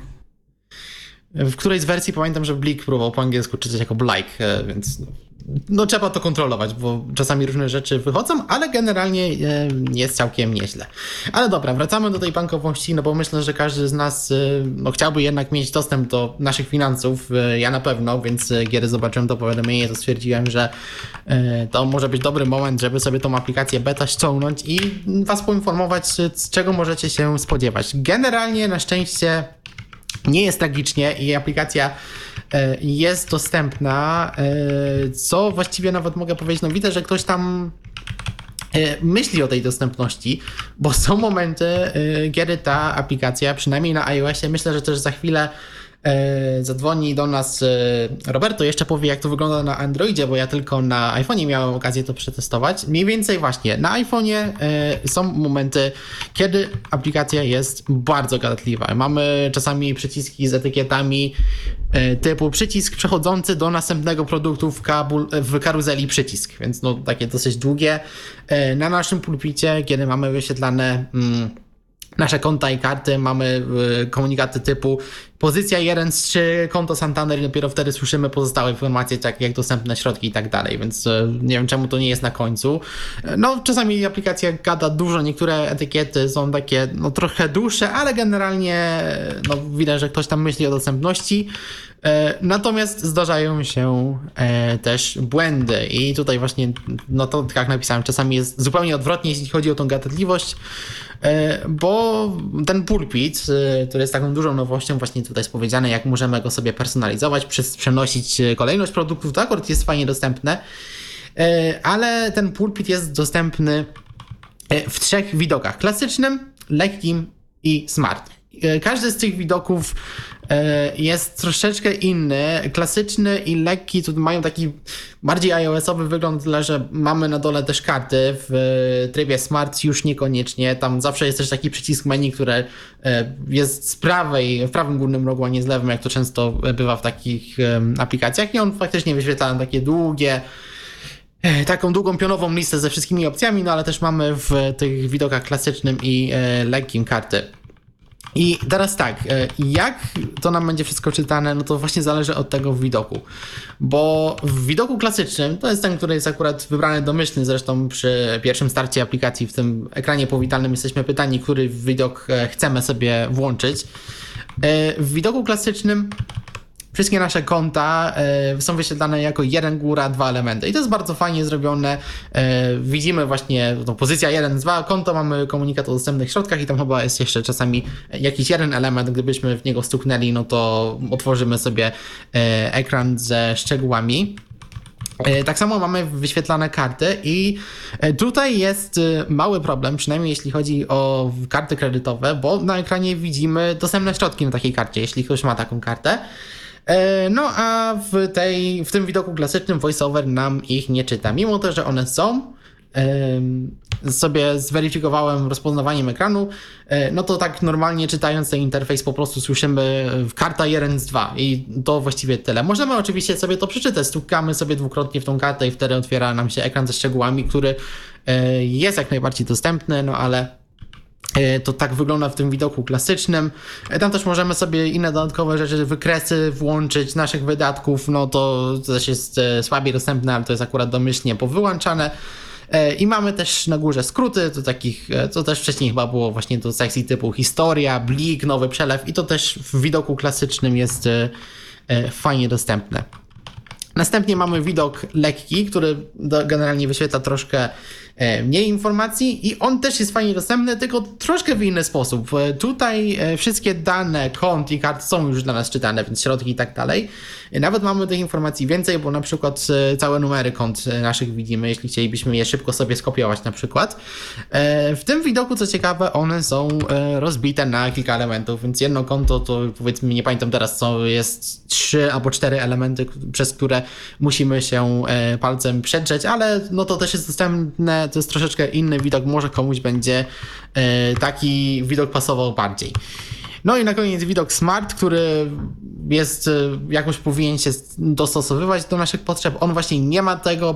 Speaker 9: W którejś z wersji pamiętam, że Blik próbował po angielsku czytać jako Blike, e, więc no, no trzeba to kontrolować, bo czasami różne rzeczy wychodzą, ale generalnie e, jest całkiem nieźle. Ale dobra, wracamy do tej bankowości, no bo myślę, że każdy z nas e, no, chciałby jednak mieć dostęp do naszych finansów, e, ja na pewno, więc e, kiedy zobaczyłem to powiadomienie, to stwierdziłem, że e, to może być dobry moment, żeby sobie tą aplikację beta ściągnąć i was poinformować, z czego możecie się spodziewać. Generalnie na szczęście nie jest tragicznie i aplikacja jest dostępna, co właściwie nawet mogę powiedzieć, no widzę, że ktoś tam myśli o tej dostępności, bo są momenty, kiedy ta aplikacja, przynajmniej na iOSie, myślę, że też za chwilę zadzwoni do nas Roberto, jeszcze powie, jak to wygląda na Androidzie, bo ja tylko na iPhone'ie miałem okazję to przetestować. Mniej więcej właśnie na iPhone'ie są momenty, kiedy aplikacja jest bardzo gadatliwa. Mamy czasami przyciski z etykietami typu przycisk przechodzący do następnego produktu w, kabul, w karuzeli przycisk, więc no takie dosyć długie. Na naszym pulpicie, kiedy mamy wyświetlane mm, nasze konta i karty, mamy komunikaty typu pozycja jeden z trzy, konto Santander i dopiero wtedy słyszymy pozostałe informacje, tak jak dostępne środki i tak dalej, więc nie wiem czemu to nie jest na końcu. No czasami aplikacja gada dużo, niektóre etykiety są takie no trochę dłuższe, ale generalnie no widać, że ktoś tam myśli o dostępności. Natomiast zdarzają się też błędy i tutaj właśnie, no to jak napisałem, czasami jest zupełnie odwrotnie, jeśli chodzi o tą gadatliwość, bo ten pulpit, który jest taką dużą nowością, właśnie tutaj jest powiedziane, jak możemy go sobie personalizować, przenosić kolejność produktów, to akurat jest fajnie dostępne, ale ten pulpit jest dostępny w trzech widokach: klasycznym, lekkim i smart. Każdy z tych widoków jest troszeczkę inny. Klasyczny i lekki tu mają taki bardziej iOS-owy wygląd, tyle że mamy na dole też karty. W trybie Smart już niekoniecznie. Tam zawsze jest też taki przycisk menu, który jest z prawej, w prawym górnym rogu, a nie z lewym, jak to często bywa w takich aplikacjach. I on faktycznie wyświetla takie długie, taką długą pionową listę ze wszystkimi opcjami, no ale też mamy w tych widokach klasycznym i lekkim karty. I teraz tak, jak to nam będzie wszystko czytane, no to właśnie zależy od tego w widoku, bo w widoku klasycznym, to jest ten, który jest akurat wybrany domyślny, zresztą przy pierwszym starcie aplikacji w tym ekranie powitalnym jesteśmy pytani, który widok chcemy sobie włączyć. W widoku klasycznym wszystkie nasze konta y, są wyświetlane jako jeden góra, dwa elementy. I to jest bardzo fajnie zrobione. Y, widzimy właśnie tą pozycja jeden, dwa, konto, mamy komunikat o dostępnych środkach i tam chyba jest jeszcze czasami jakiś jeden element. Gdybyśmy w niego stuknęli, no to otworzymy sobie y, ekran ze szczegółami. Tak samo mamy wyświetlane karty i tutaj jest mały problem, przynajmniej jeśli chodzi o karty kredytowe, bo na ekranie widzimy dostępne środki na takiej karcie, jeśli ktoś ma taką kartę. No a w, tej, w tym widoku klasycznym VoiceOver nam ich nie czyta, mimo to, że one są sobie zweryfikowałem rozpoznawaniem ekranu, no to tak normalnie czytając ten interfejs po prostu słyszymy karta jeden z dwa i to właściwie tyle. Możemy oczywiście sobie to przeczytać, stukamy sobie dwukrotnie w tą kartę i wtedy otwiera nam się ekran ze szczegółami, który jest jak najbardziej dostępny, no ale to tak wygląda w tym widoku klasycznym. Tam też możemy sobie inne dodatkowe rzeczy, wykresy włączyć naszych wydatków, no to też jest słabiej dostępne, ale to jest akurat domyślnie powyłączane. I mamy też na górze skróty, do takich, co też wcześniej chyba było właśnie do sekcji typu historia, blik, nowy przelew i to też w widoku klasycznym jest fajnie dostępne. Następnie mamy widok lekki, który generalnie wyświetla troszkę mniej informacji i on też jest fajnie dostępny, tylko troszkę w inny sposób. Tutaj wszystkie dane kont i kart są już dla nas czytane, więc środki i tak dalej. Nawet mamy tych informacji więcej, bo na przykład całe numery kont naszych widzimy, jeśli chcielibyśmy je szybko sobie skopiować na przykład. W tym widoku, co ciekawe, one są rozbite na kilka elementów, więc jedno konto to powiedzmy, nie pamiętam teraz co, jest trzy albo cztery elementy, przez które musimy się palcem przedrzeć, ale no to też jest dostępne, to jest troszeczkę inny widok, może komuś będzie taki widok pasował bardziej. No i na koniec widok Smart, który jest, jakoś powinien się dostosowywać do naszych potrzeb. On właśnie nie ma tego